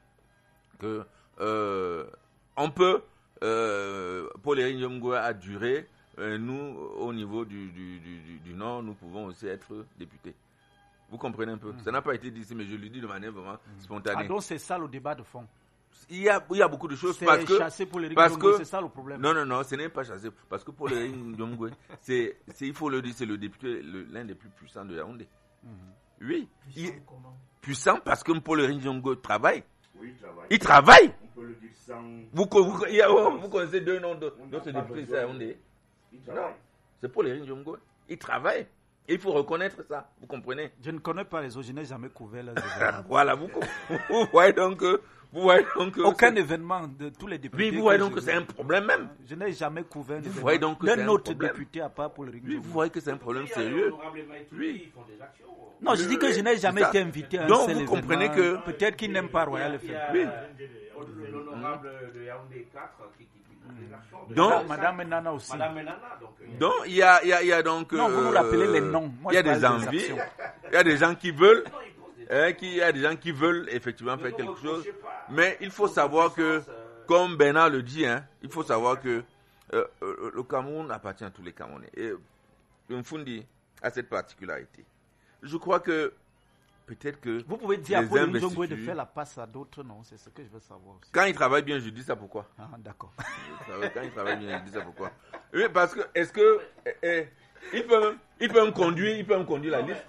que euh, on peut, euh, Paul Éric Ndiomgoua a duré, euh, nous, au niveau du, du, du, du Nord, nous pouvons aussi être députés. Vous comprenez un peu? Mmh. Ça n'a pas été dit ici, mais je le dis de manière vraiment mmh. spontanée. Ah, donc c'est ça le débat de fond? Il y a, il y a beaucoup de choses c'est parce que... chassé pour Éric parce Ndiomgoua, que, c'est ça le problème? Non, non, non, ce n'est pas chassé. Parce que Paul Éric Ndiomgoua, c'est, c'est, il faut le dire, c'est le député, le, l'un des plus puissants de Yaoundé. Mmh. Oui. Puissant, il, comment? Puissant parce que Paul Éric Ndiomgoua travaille. Oui, il travaille. Il travaille. On peut le dire sans... Vous, vous, il y a, oh, vous connaissez deux noms de notre député, c'est Yaoundé. Non, c'est Paul Éric Ndiomgoua. Il travaille. Et il faut reconnaître ça, vous comprenez? Je ne connais pas les autres, je n'ai jamais couvert les événements. Voilà, vous, vous voyez donc que... Vous voyez donc aucun c'est... événement de tous les députés. Oui, vous voyez donc que, que c'est un problème même. Je n'ai jamais couvert vous voyez donc que d'un autre député à part pour le Oui, vous voyez que c'est un problème sérieux. Oui. Non, je dis que je n'ai jamais été invité à un donc seul vous comprenez événement. que... Peut-être qu'il n'aime pas Royal F M. Oui. L'honorable de Yaoundé quatre qui... Donc, Madame Nana aussi. Madame Nana, donc, euh, donc il y a, il y a, il y a donc. Non, vous nous l'appelez les noms. Moi, il y a des envies. Il y a des gens qui veulent. Hein, qui, il y a des gens qui veulent effectivement faire quelque chose. Mais il faut savoir que, comme Bernard le dit, hein, il faut savoir que euh, euh, le Cameroun appartient à tous les Camerounais. Et le Mfundi a cette particularité. Je crois que peut-être que. Vous pouvez dire à Paul Éric Ndiomgoua de faire la passe à d'autres, non? C'est ce que je veux savoir aussi. Quand il travaille bien, je dis ça pourquoi? Ah, d'accord. Quand il travaille bien, je dis ça pourquoi? Oui, parce que, est-ce que. Eh, eh, il, peut, il peut me conduire, il peut me conduire la liste.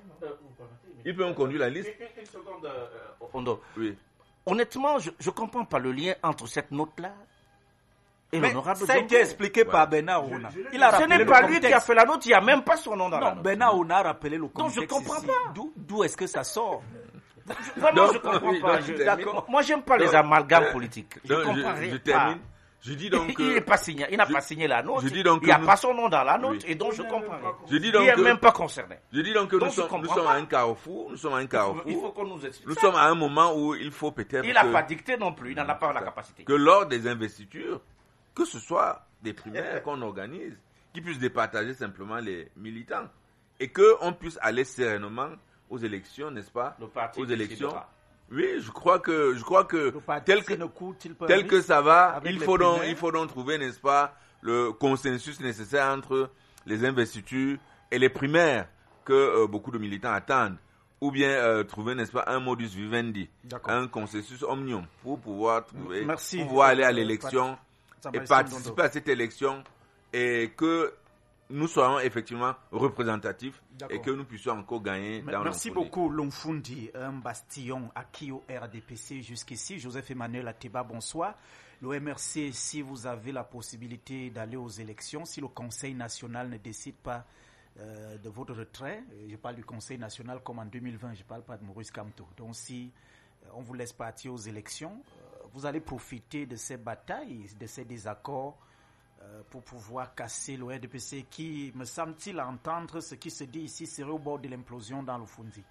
Il peut me conduire la liste. Une seconde, euh, Ondo. Oui. Honnêtement, je ne comprends pas le lien entre cette note-là et mais l'honorable. Ça a été expliqué ouais. par Bernard Ouna. Il a Ce n'est pas lui qui a fait la note, il n'y a même pas son nom dans non, la note. Non, Bernard Ouna a rappelé le contexte. Non, je ne comprends ici. pas. D'où, d'où est-ce que ça sort? Vraiment, je ne comprends oui, pas. Je, d'accord. Moi, j'aime pas donc, les amalgames politiques. Je donc, comprends je, rien. Je termine. Je dis donc il n'est pas signé, il n'a je, pas signé la note. Je dis donc il n'y a nous, pas son nom dans la note oui. et donc je comprends rien. Je dis donc il n'est que, même pas concerné. Je dis donc que donc, nous, sommes, nous sommes à un carrefour. Nous sommes à un carrefour. Il faut qu'on nous explique. Nous ça. sommes à un moment où il faut peut-être. Il n'a pas dicté non plus. Il n'en a pas la capacité. Que lors des investitures, que ce soit des primaires qu'on organise, qu'ils puissent départager simplement les militants et qu'on puisse aller sereinement aux élections, n'est-ce pas? Le parti aux élections. Oui, je crois que, je crois que tel que, coûte, tel que ça va, il faut donc, il faut donc trouver, n'est-ce pas, le consensus nécessaire entre les investitures et les primaires que euh, beaucoup de militants attendent, ou bien euh, trouver, n'est-ce pas, un modus vivendi, un consensus omnium pour pouvoir trouver, Merci. pour pouvoir aller à l'élection et participer à cette élection et que nous soyons effectivement représentatifs et que nous puissions encore gagner Mais, dans Merci beaucoup, Lomfundi, un bastion acquis au R D P C jusqu'ici. Joseph Emmanuel Ateba, bonsoir. Le M R C, si vous avez la possibilité d'aller aux élections, si le Conseil national ne décide pas euh, de votre retrait, je parle du Conseil national comme en deux mille vingt, je ne parle pas de Maurice Kamto. Donc si euh, on vous laisse partir aux élections, euh, vous allez profiter de ces batailles, de ces désaccords, pour pouvoir casser le R D P C qui, me semble-t-il, à entendre ce qui se dit ici, serait au bord de l'implosion dans le Fundi.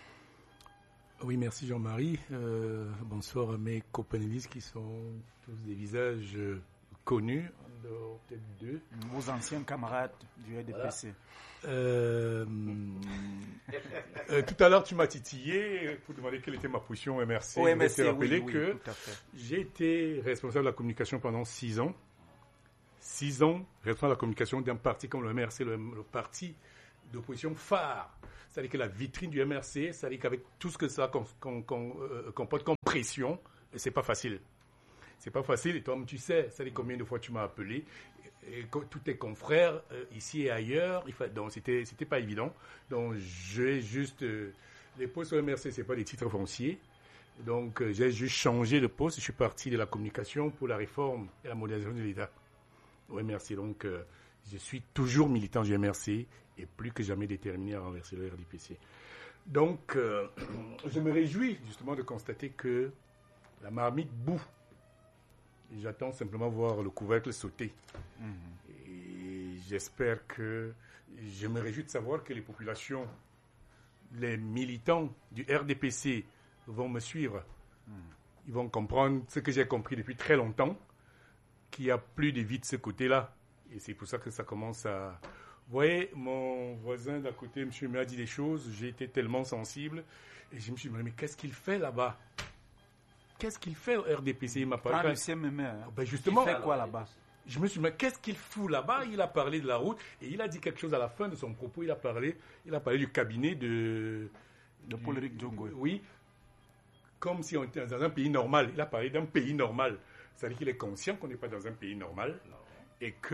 Oui, merci Jean-Marie. Euh, bonsoir à mes copanélistes qui sont tous des visages connus, peut-être deux. Vos anciens camarades du R D P C. Voilà. Euh, euh, tout à l'heure, tu m'as titillé pour demander quelle était ma position au M R C. Au M R C, je vais te rappeler oui, que oui, tout à fait. j'ai été responsable de la communication pendant six ans. Six ans, responsable de la communication d'un parti comme le M R C, le, le parti d'opposition phare. C'est-à-dire que la vitrine du M R C, c'est-à-dire qu'avec tout ce que ça com- com- com- euh, comporte comme pression, c'est pas facile. C'est pas facile, et toi, tu sais, c'est-à-dire combien de fois tu m'as appelé, et, et, tous tes confrères, euh, ici et ailleurs, il fa- donc c'était, c'était pas évident. Donc j'ai juste, euh, les postes au M R C, c'est pas des titres fonciers, donc euh, j'ai juste changé de poste, je suis parti de la communication pour la réforme et la modernisation de l'État au M R C. Donc euh, je suis toujours militant du M R C, et plus que jamais déterminé à renverser le R D P C. Donc, euh, je me réjouis justement de constater que la marmite bout. Et j'attends simplement voir le couvercle sauter. Mmh. Et j'espère que... Je me réjouis de savoir que les populations, les militants du R D P C vont me suivre. Mmh. Ils vont comprendre ce que j'ai compris depuis très longtemps, qu'il n'y a plus de vie de ce côté-là. Et c'est pour ça que ça commence à... Vous voyez, mon voisin d'à côté, monsieur, m'a dit des choses, j'ai été tellement sensible, et je me suis dit, mais qu'est-ce qu'il fait là-bas? Qu'est-ce qu'il fait au R D P C? Il m'a parlé. Ah, Lucien Mémé, hein. Ben justement, il fait quoi là-bas? Je me suis dit, mais qu'est-ce qu'il fout là-bas? Il a parlé de la route, et il a dit quelque chose à la fin de son propos, il a parlé, il a parlé du cabinet de... De Paul-Éric Diongo. Oui, comme si on était dans un pays normal. Il a parlé d'un pays normal. C'est-à-dire qu'il est conscient qu'on n'est pas dans un pays normal, et que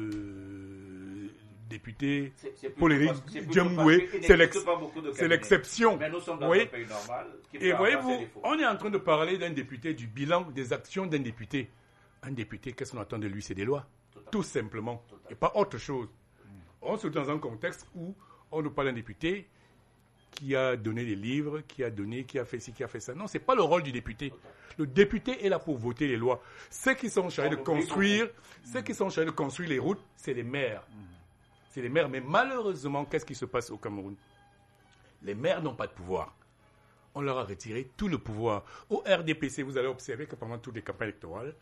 le... député Paul-Éric Diongo, c'est, l'ex- c'est l'exception. Mais nous sommes dans oui. un pays normal. Et voyez-vous, on est en train de parler d'un député, du bilan des actions d'un député. Un député, qu'est-ce qu'on attend de lui? C'est des lois. Tout, Tout simplement. Tout et pas autre chose. Mm. On se trouve dans un contexte où on nous parle d'un député qui a donné des livres, qui a donné, qui a fait ci, qui a fait ça. Non, ce n'est pas le rôle du député. Le député est là pour voter les lois. Ceux qui sont chargés de construire, ceux qui sont chargés de construire les routes, c'est les maires. C'est les maires. Mais malheureusement, qu'est-ce qui se passe au Cameroun? Les maires n'ont pas de pouvoir. On leur a retiré tout le pouvoir. Au R D P C, vous allez observer que pendant toutes les campagnes électorales,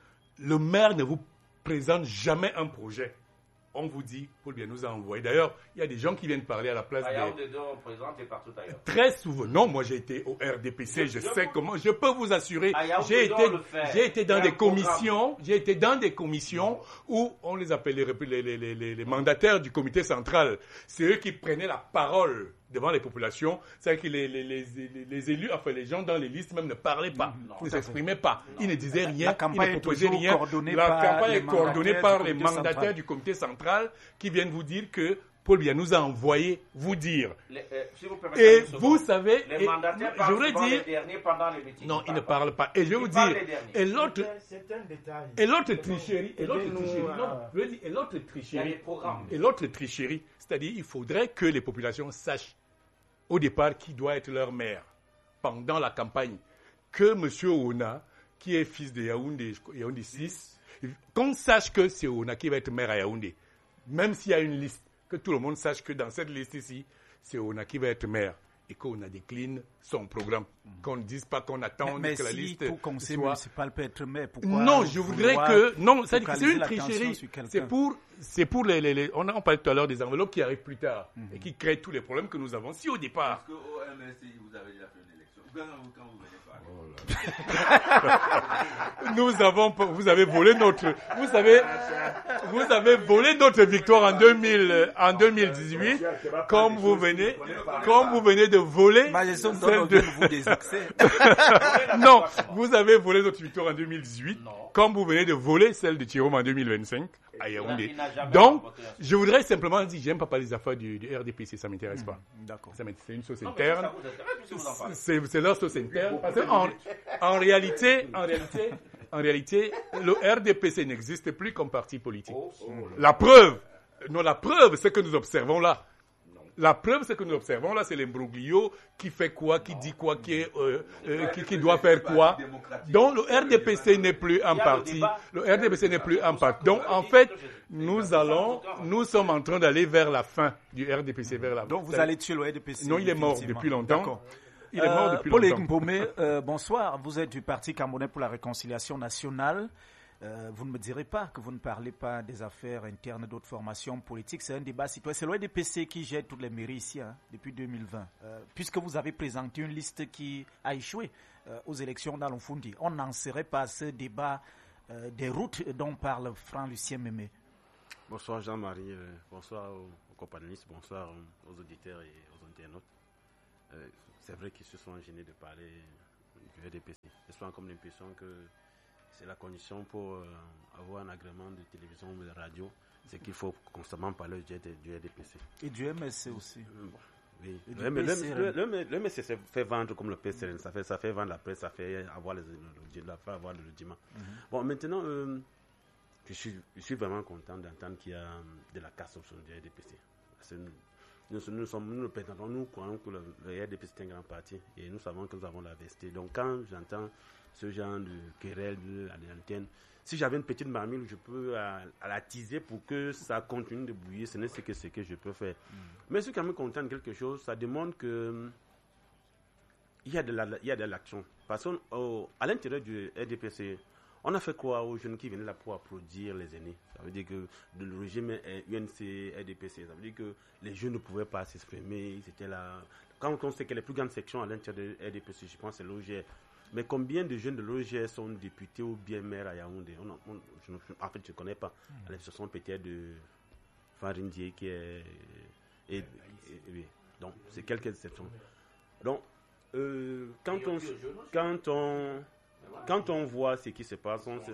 le maire ne vous présente jamais un projet. On vous dit, Paul Biya nous a envoyé. D'ailleurs, il y a des gens qui viennent parler à la place des... des deux, on présente et partout ailleurs. Très souvent. Non, moi j'ai été au R D P C, je, je sais je comment. Je peux vous assurer. J'ai été, j'ai été dans des commissions, j'ai été dans des commissions où on les appelle les, les, les, les, les mandataires du comité central. C'est eux qui prenaient la parole devant les populations. C'est-à-dire que les, les, les, les, les élus, enfin les gens dans les listes même ne parlaient pas, non, ne s'exprimaient pas. Non. Ils ne disaient rien, ils ne proposaient rien. La campagne est coordonnée par les mandataires central. du comité central qui viennent vous dire que Paul Biya nous a envoyé vous dire. Les, euh, si vous et vous savez, les mandataires je voudrais dire, les derniers pendant les meetings. Non, ils ne parlent pas. Et je vais vous dire, et l'autre, c'est un détail. Et l'autre tricherie, et l'autre tricherie, non, je veux dire, et l'autre tricherie, et l'autre tricherie, c'est-à-dire, il faudrait que les populations sachent au départ qui doit être leur maire pendant la campagne, que M. Ona, qui est fils de Yaoundé, Yaoundé six, qu'on sache que c'est Ona qui va être maire à Yaoundé, même s'il y a une liste, que tout le monde sache que dans cette liste ici, c'est Ona qui va être maire et qu'on a décline son programme. Mmh. Qu'on ne dise pas qu'on attend mais, mais que la si liste tout conseil soit... municipal peut être maire, pourquoi non, je voudrais que... Non, c'est, c'est une tricherie. C'est pour, c'est pour les... les, les on a parlé tout à l'heure des enveloppes qui arrivent plus tard mmh. et qui créent tous les problèmes que nous avons. Si au départ... Est-ce qu'au M R C, vous avez déjà fait une élection? Quand vous venez parler. Oh nous avons... Vous avez volé notre... Vous savez... Vous avez volé notre victoire en, deux mille, en deux mille dix-huit, comme vous venez, comme vous venez de voler celle de... vous des accès. Non, vous avez volé notre victoire en deux mille dix-huit, non. Comme vous venez de voler celle de Thierry en deux mille vingt-cinq à Yaoundé. Donc, je voudrais simplement dire, j'aime pas parler des affaires du, du R D P C, ça m'intéresse mmh, pas. D'accord. Ça c'est une sauce interne. C'est, c'est leur sauce interne. Parce qu'en en réalité, en réalité, en réalité, le R D P C n'existe plus comme parti politique. Oh, oh, la preuve, non, la preuve, c'est que nous observons là. La preuve, c'est que nous observons là, c'est l'imbroglio, qui fait quoi, qui dit quoi, qui, est, euh, euh, qui, qui doit faire quoi. Donc, le R D P C n'est plus un parti. Le R D P C n'est plus un parti. Donc, en fait, nous allons, nous sommes en train d'aller vers la fin du R D P C, vers la fin. Donc, vous allez tuer le R D P C? Non, il est mort depuis longtemps. D'accord. Il est mort depuis euh, longtemps. Paul Mbomé, euh, bonsoir. Vous êtes du Parti camerounais pour la réconciliation nationale. Euh, vous ne me direz pas que vous ne parlez pas des affaires internes d'autres formations politiques. C'est un débat citoyen. C'est l'O R D P C qui gère toutes les mairies ici hein, depuis deux mille vingt. Euh, puisque vous avez présenté une liste qui a échoué euh, aux élections d'Alonfundi, on n'en serait pas à ce débat euh, des routes dont parle Franc-Lucien Mémé. Bonsoir Jean-Marie, euh, bonsoir aux, aux compagnonnistes, bonsoir aux, aux auditeurs et aux internautes. Euh, c'est vrai qu'ils se sont gênés de parler du R D P C. J'ai comme l'impression que c'est la condition pour euh, avoir un agrément de télévision ou de radio, c'est qu'il faut constamment parler du, du R D P C. Et du M S C aussi. Bon, oui. Le, le, le, le, le M S C se fait vendre comme le P C R N, ça fait, ça fait vendre la presse, ça fait avoir, les, le, la, fait avoir le rudiment. Mm-hmm. Bon, maintenant, euh, je, suis, je suis vraiment content d'entendre qu'il y a de la casse option du R D P C. Nous, nous, sommes, nous, nous, nous croyons que le, le R D P C est un grand parti et nous savons que nous avons la vérité. Donc, quand j'entends ce genre de querelle à l'antenne, si j'avais une petite marmite, je peux à, à la teaser pour que ça continue de bouillir. Ce n'est ce que, ce que je peux faire. Mm. Mais ce qui me contente quelque chose, ça demande que il y a de la, il y a de l'action. Parce qu'à l'intérieur du R D P C, on a fait quoi aux jeunes qui venaient là pour applaudir les aînés? Ça veut dire que le régime U N C, R D P C, ça veut dire que les jeunes ne pouvaient pas s'exprimer, ils étaient là. Quand on sait que les plus grandes sections à l'intérieur de R D P C, je pense que c'est l'O G R. Mais combien de jeunes de l'O G R sont députés ou bien maires à Yaoundé? on, on, je, En fait, je ne connais pas. Mmh. Ce sont peut-être de Farindier qui est... Et, et, oui. Donc, c'est quelques exceptions. Donc, euh, quand, on, quand, on, quand on voit ce qui se passe, on se...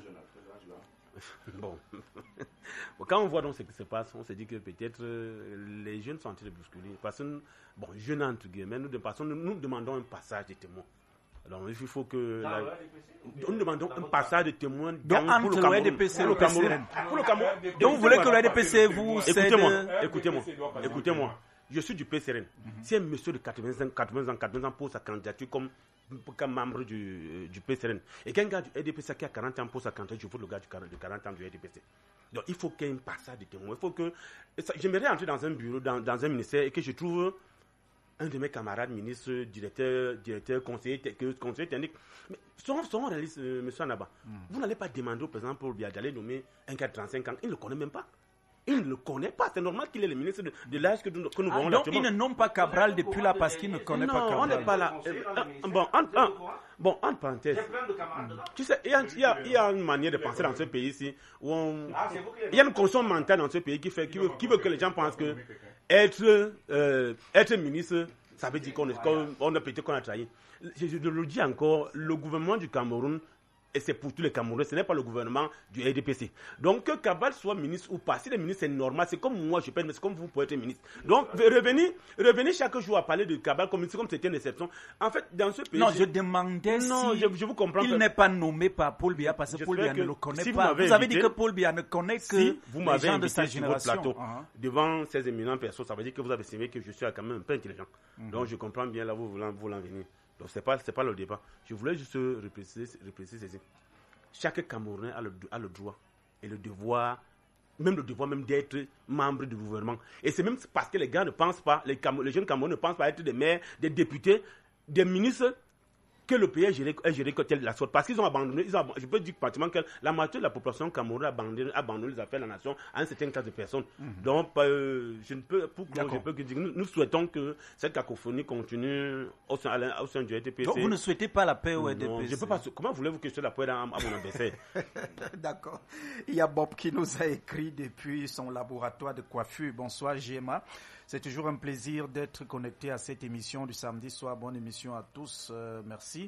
Bon. Quand on voit donc ce qui se passe, on se dit que peut-être euh, les jeunes sont en train de bousculer. Parce que, bon, jeunes entre guillemets, nous, nous, nous demandons un passage de témoins. Alors, il faut que... La... Nous demandons un passage de témoins donc, pour le Cameroun. Pour le Cameroun. Pour le Cameroun. Donc, vous voulez que le R D P C vous cède... Écoutez-moi, écoutez-moi, écoutez-moi. Je suis du P C R N. Mm-hmm. Si un monsieur de quatre-vingts, quatre-vingts ans, quatre-vingts ans pose sa candidature comme, comme membre du, du P C R N, et qu'un gars du R D P C qui a quarante ans pose sa candidature, je veux le gars de quarante ans du R D P C. Donc, il faut qu'il y ait un passage de témoins. Il faut que... J'aimerais entrer dans un bureau, dans, dans un ministère, et que je trouve... un de mes camarades ministres, directeur, directeur, conseiller, conseiller technique. Mais souvent, souvent réaliste, euh, M. Anaba, mm. vous n'allez pas demander au président Paul Biya d'aller nommer un gars de trente-cinq ans. Il ne le connaît même pas. Il ne le connaît pas. C'est normal qu'il est le ministre de, de l'âge que nous, que nous ah, voyons donc il ne nomme pas Cabral depuis là parce qu'il ne connaît non, pas Cabral. Non, on n'est pas là. Euh, euh, bon, en, en, bon, en parenthèse. Mm. Tu sais, il y, a, il, y a, il y a une manière de penser dans ce pays-ci où on... Il y a une conscience mentale dans ce pays qui, fait, qui, veut, qui veut que les gens pensent que être, euh, être ministre... Ça veut dire qu'on est, qu'on a peut-être qu'on a trahi. Je, je le dis encore, le gouvernement du Cameroun, et c'est pour tous les Camerounais, ce n'est pas le gouvernement du R D P C. Donc que Cabral soit ministre ou pas, si le ministre c'est normal, c'est comme moi je peux être, mais c'est comme vous pouvez être ministre. Donc revenez, revenez chaque jour à parler de Cabral comme si c'était une exception. En fait, dans ce pays... Non, je demandais non, si je, je vous comprends il n'est pas nommé par Paul Biya parce que Paul Biya ne le connaît si pas. Vous, vous avez dit que Paul Biya ne connaît que si vous les gens de sa génération. Votre plateau, uh-huh. Devant ces éminentes personnes, ça veut dire que vous avez estimé que je suis quand même un peu intelligent. Mm-hmm. Donc je comprends bien là où vous voulez en venir. Donc c'est pas, c'est pas le débat. Je voulais juste repréciser, repréciser ceci. Chaque Camerounais a le, a le droit et le devoir, même le devoir même d'être membre du gouvernement. Et c'est même parce que les gars ne pensent pas, les, Cam- les jeunes Camerounais ne pensent pas être des maires, des députés, des ministres, que le pays est géré, est géré comme tel de la sorte. Parce qu'ils ont abandonné, ils ont, je peux dire pratiquement que la moitié de la population camerounaise a abandonné, abandonné les affaires de la nation à un certain classe de personnes. Mm-hmm. Donc, euh, je ne peux, pour que je peux dire, nous, nous souhaitons que cette cacophonie continue au sein, au sein du R D P C. Donc, vous ne souhaitez pas la paix au R D P C? Non, je peux pas. Comment voulez-vous que je la paix à, à mon adversaire? D'accord. Il y a Bob qui nous a écrit depuis son laboratoire de coiffure. Bonsoir, G M A. C'est toujours un plaisir d'être connecté à cette émission du samedi soir. Bonne émission à tous. Euh, merci.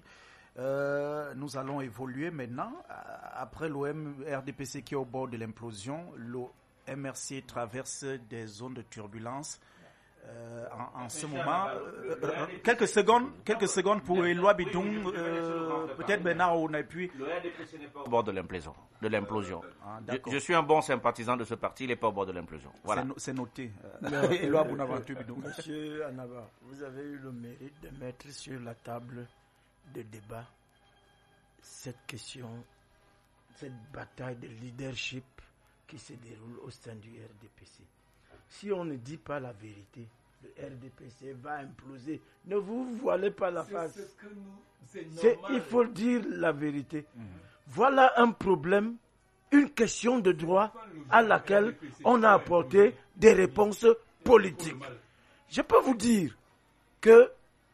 Euh, nous allons évoluer maintenant. Après l'O M R D P C qui est au bord de l'implosion, l'O M R C traverse des zones de turbulence. Euh, en, en ce moment, euh, euh, quelques secondes, quelques secondes pour Éloi Bidon. Euh, peut-être Bernard on a pu. Le R D P C n'est pas au bord de l'implosion. De l'implosion. Ah, je, je suis un bon sympathisant de ce parti. Il n'est pas au bord de l'implosion. Voilà. C'est, no, c'est noté. Euh, Éloi Bonaventure Bidon. Monsieur Anaba, vous avez eu le mérite de mettre sur la table de débat cette question, cette bataille de leadership qui se déroule au sein du R D P C. Si on ne dit pas la vérité, le R D P C va imploser. Ne vous voilez pas la face. C'est ce que nous, c'est normal. C'est, il faut dire la vérité. Mmh. Voilà un problème une question de droit à laquelle on a apporté des réponses politiques. Je peux vous dire que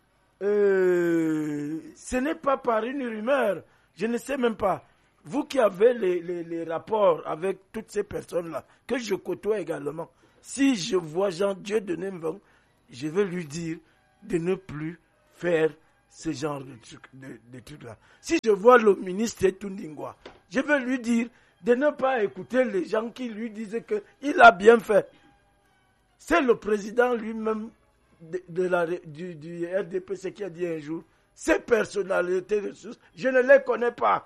euh, ce n'est pas par une rumeur, je ne sais même pas. Vous qui avez les, les, les rapports avec toutes ces personnes-là, que je côtoie également, si je vois Jean-Dieu de Nemvang, je vais lui dire de ne plus faire ce genre de trucs de, de trucs-là. Si je vois le ministre Tundingwa, je vais lui dire de ne pas écouter les gens qui lui disent qu'il a bien fait. C'est le président lui-même de, de la, du, du R D P C qui a dit un jour, ces personnalités ressources, je ne les connais pas.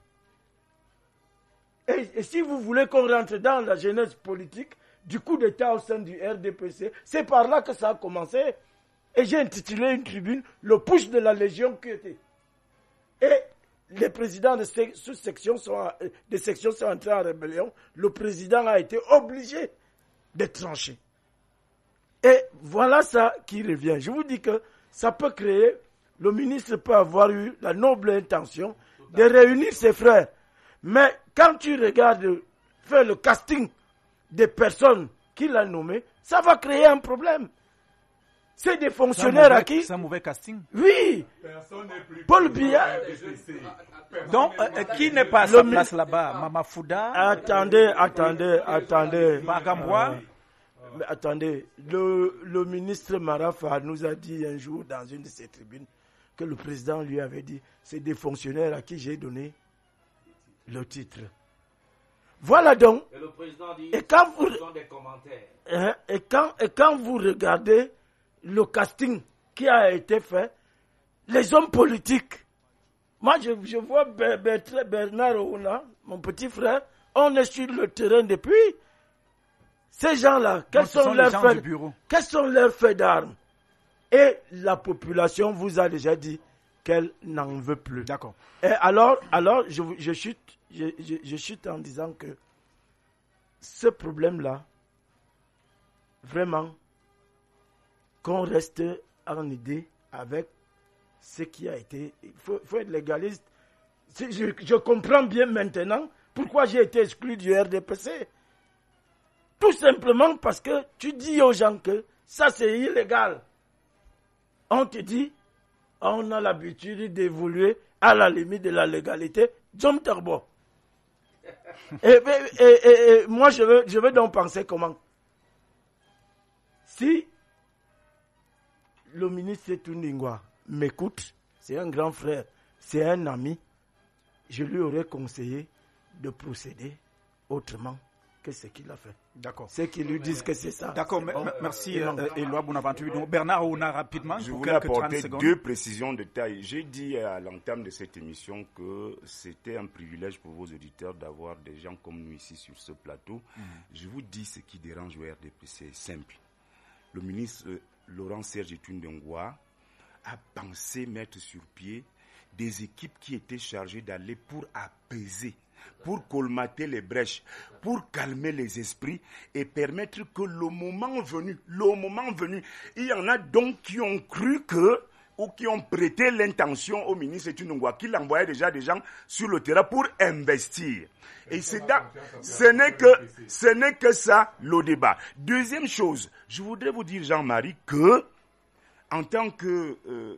Et, et si vous voulez qu'on rentre dans la genèse politique du coup d'État au sein du R D P C, c'est par là que ça a commencé. Et j'ai intitulé une tribune « Le push de la Légion Q T ». Et les présidents de sous-sections sont, des sections sont entrés en rébellion. Le président a été obligé de trancher. Et voilà ça qui revient. Je vous dis que ça peut créer, le ministre peut avoir eu la noble intention de réunir ses frères. Mais quand tu regardes, faire le casting des personnes qu'il a nommées, ça va créer un problème. C'est des fonctionnaires mauvais, à qui... C'est un mauvais casting. Oui. Paul Biya. Donc, euh, qui n'est pas à sa place là-bas? Mama Fouda. Attendez, attendez, attendez. Bagambois. Euh, mais attendez, le, le ministre Marafa nous a dit un jour dans une de ses tribunes que le président lui avait dit, c'est des fonctionnaires à qui j'ai donné le titre. Voilà donc. Et le président dit, et quand vous, des commentaires. Hein, et, quand, et quand vous regardez le casting qui a été fait, les hommes politiques, moi je, je vois Bernard Ouna, mon petit frère, on est sur le terrain depuis. Ces gens-là, quels, sont sont, leurs faits, quels sont leurs faits d'armes? Et la population vous a déjà dit qu'elle n'en veut plus. D'accord. Et alors, alors je, je, chute, je, je, je chute en disant que ce problème-là, vraiment, qu'on reste en idée avec ce qui a été... Il faut, faut être légaliste. Je, je comprends bien maintenant pourquoi j'ai été exclu du R D P C. Tout simplement parce que tu dis aux gens que ça c'est illégal. On te dit, on a l'habitude d'évoluer à la limite de la légalité. John Tarbo. et, et, et, et moi je veux, je veux donc penser comment. Si le ministre Tundingwa m'écoute, c'est un grand frère, c'est un ami, je lui aurais conseillé de procéder autrement que ce qu'il a fait. D'accord. Ceux qui lui disent que c'est ça. D'accord, bon. Merci euh, Éloi Bonaventure. Donc, Bernard Ouna, rapidement, je pour voulais quelques apporter trente secondes. deux précisions de taille. J'ai dit à l'entame de cette émission que c'était un privilège pour vos auditeurs d'avoir des gens comme nous ici sur ce plateau. Mmh. Je vous dis ce qui dérange au R D P C, c'est simple. Le ministre euh, Laurent Serge Tundingwa a pensé mettre sur pied des équipes qui étaient chargées d'aller pour apaiser, pour colmater les brèches, pour calmer les esprits et permettre que le moment venu, le moment venu, il y en a donc qui ont cru que, ou qui ont prêté l'intention au ministre Tundingwa qu'il envoyait déjà des gens sur le terrain pour investir. Et c'est dans, ce n'est que, ce n'est que ça le débat. Deuxième chose, je voudrais vous dire, Jean-Marie, que en tant que euh,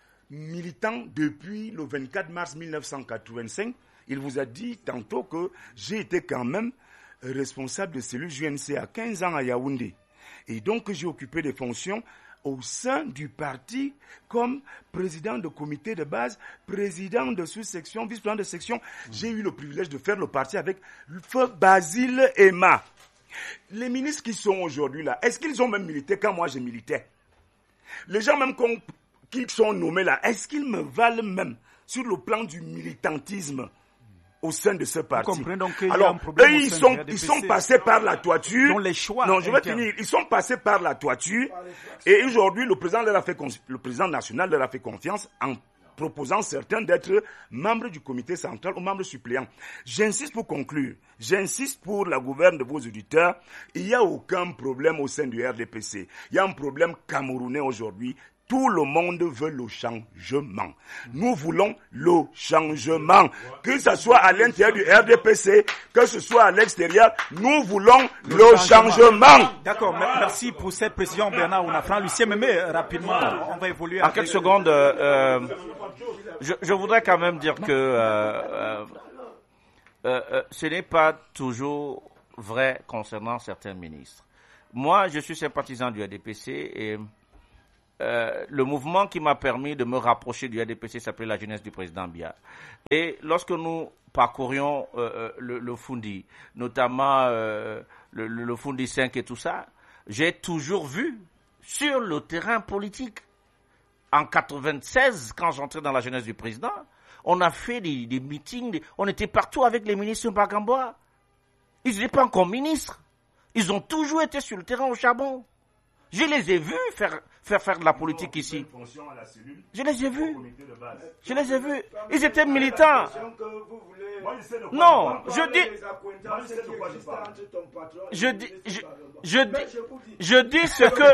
militant depuis le vingt-quatre mars mille neuf cent quatre-vingt-cinq, il vous a dit tantôt que j'ai été quand même responsable de cellule J N C à quinze ans à Yaoundé. Et donc j'ai occupé des fonctions au sein du parti comme président de comité de base, président de sous-section, vice-président de section. Mmh. J'ai eu le privilège de faire le parti avec le feu Basile Emma. Les ministres qui sont aujourd'hui là, est-ce qu'ils ont même milité quand moi j'ai milité? Les gens même qui sont nommés là, est-ce qu'ils me valent même sur le plan du militantisme au sein de ce parti? Vous comprenez donc qu'il y a Alors, un problème eux, au ils sein sont, du R D P C. ils sont passés par la toiture. Dont les choix non, je vais internes. finir. Ils sont passés par la toiture. Et aujourd'hui, le président, leur a fait, le président national leur a fait confiance en proposant certains d'être membres du comité central ou membres suppléants. J'insiste pour conclure. J'insiste pour la gouverne de vos auditeurs. Il n'y a aucun problème au sein du R D P C. Il y a un problème camerounais aujourd'hui Tout le monde veut le changement. Nous voulons le changement. Que ce soit à l'intérieur du R D P C, que ce soit à l'extérieur, nous voulons le, le changement. changement. D'accord, merci pour cette précision, Bernard Ounafran. Lucien Mémé, rapidement, on va évoluer. En quelques secondes, euh, je, je voudrais quand même dire que euh, euh, euh, ce n'est pas toujours vrai concernant certains ministres. Moi, je suis sympathisant du R D P C et Euh, le mouvement qui m'a permis de me rapprocher du R D P C s'appelait la jeunesse du président Biya. Et lorsque nous parcourions euh, le, le Fundi, notamment euh, le, le, le Fundi cinq et tout ça, j'ai toujours vu sur le terrain politique. En quatre-vingt-seize, quand j'entrais dans la jeunesse du président, on a fait des, des meetings, des, on était partout avec les ministres Bagamboa. Ils n'étaient pas encore ministres. Ils ont toujours été sur le terrain au charbon. Je les ai vus faire, faire faire de la politique ici. Je les ai vus. Je les ai vus. Ils étaient militants. Non, je dis, je dis, je, je dis, je dis ce que,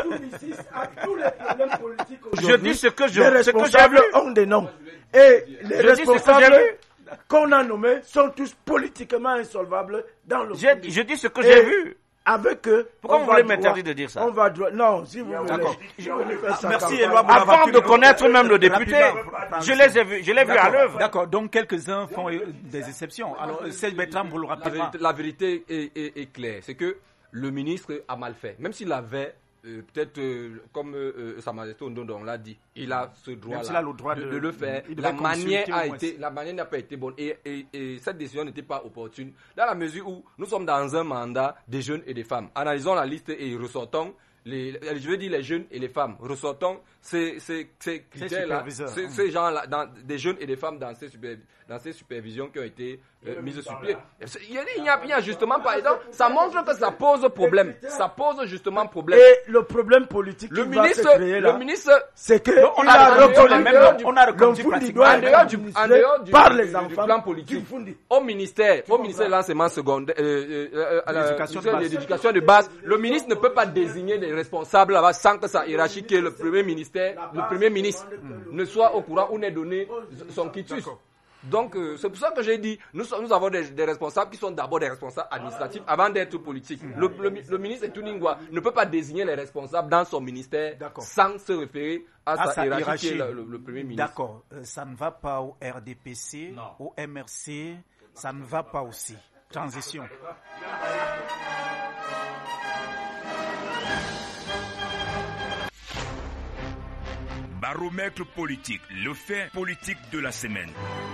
je dis ce que je, les responsables ont des noms. Et les je responsables qu'on a nommés sont tous politiquement insolvables dans le. Je, je dis ce que j'ai vu. Avec eux. Pourquoi vous voulez m'interdire de dire ça? On va droit. Non, si vous voulez. D'accord. Merci, Éloi. Avant de connaître même le député, je les ai vus, je l'ai vu à l'œuvre. D'accord. Donc quelques-uns font des exceptions. Alors, Serge Bertrand, vous le rappelez. La vérité est, est, est claire, c'est que le ministre a mal fait. Même s'il avait euh, peut-être, euh, comme euh, Sa Majesté Ondondo l'a dit, il a ce droit-là droit de, de, de le faire. La manière a été, la manière n'a pas été bonne et, et, et cette décision n'était pas opportune dans la mesure où nous sommes dans un mandat des jeunes et des femmes. Analysons la liste et ressortons les, je veux dire les jeunes et les femmes, ressortons ces, ces, ces critères-là, ces, ces gens-là, dans, des jeunes et des femmes dans ces, super, dans ces supervisions qui ont été euh, mises sur pied. Il n'y a, il y a justement pas, donc, ça montre que ça pose problème. Ça pose justement problème. Et le problème politique le qui ministre, va se créer là, le ministre, c'est que on il a, a reconnu, on a reconnu pratiquement en dehors du, en dehors du, par les du, enfants, du plan politique. Au ministère, au ministère de l'enseignement secondaire, euh, euh, à la, l'éducation de base, le ministre ne peut pas désigner des responsables là-bas sans que sa hiérarchie, qui est le premier ministère, le premier ministre, mm. ne soit au courant ou n'ait donné son quitus. Donc, euh, c'est pour ça que j'ai dit, nous, nous avons des, des responsables qui sont d'abord des responsables administratifs avant d'être politiques. Mm. Le, le, le ministre Tuningwa ne peut pas désigner les responsables dans son ministère sans se référer à, à sa, sa hiérarchie, hiérarchie. Qui est le, le premier ministre. D'accord. Euh, ça ne va pas au R D P C, non. Au M R C, ça ne va pas aussi. Transition. Baromètre politique, le fait politique de la semaine.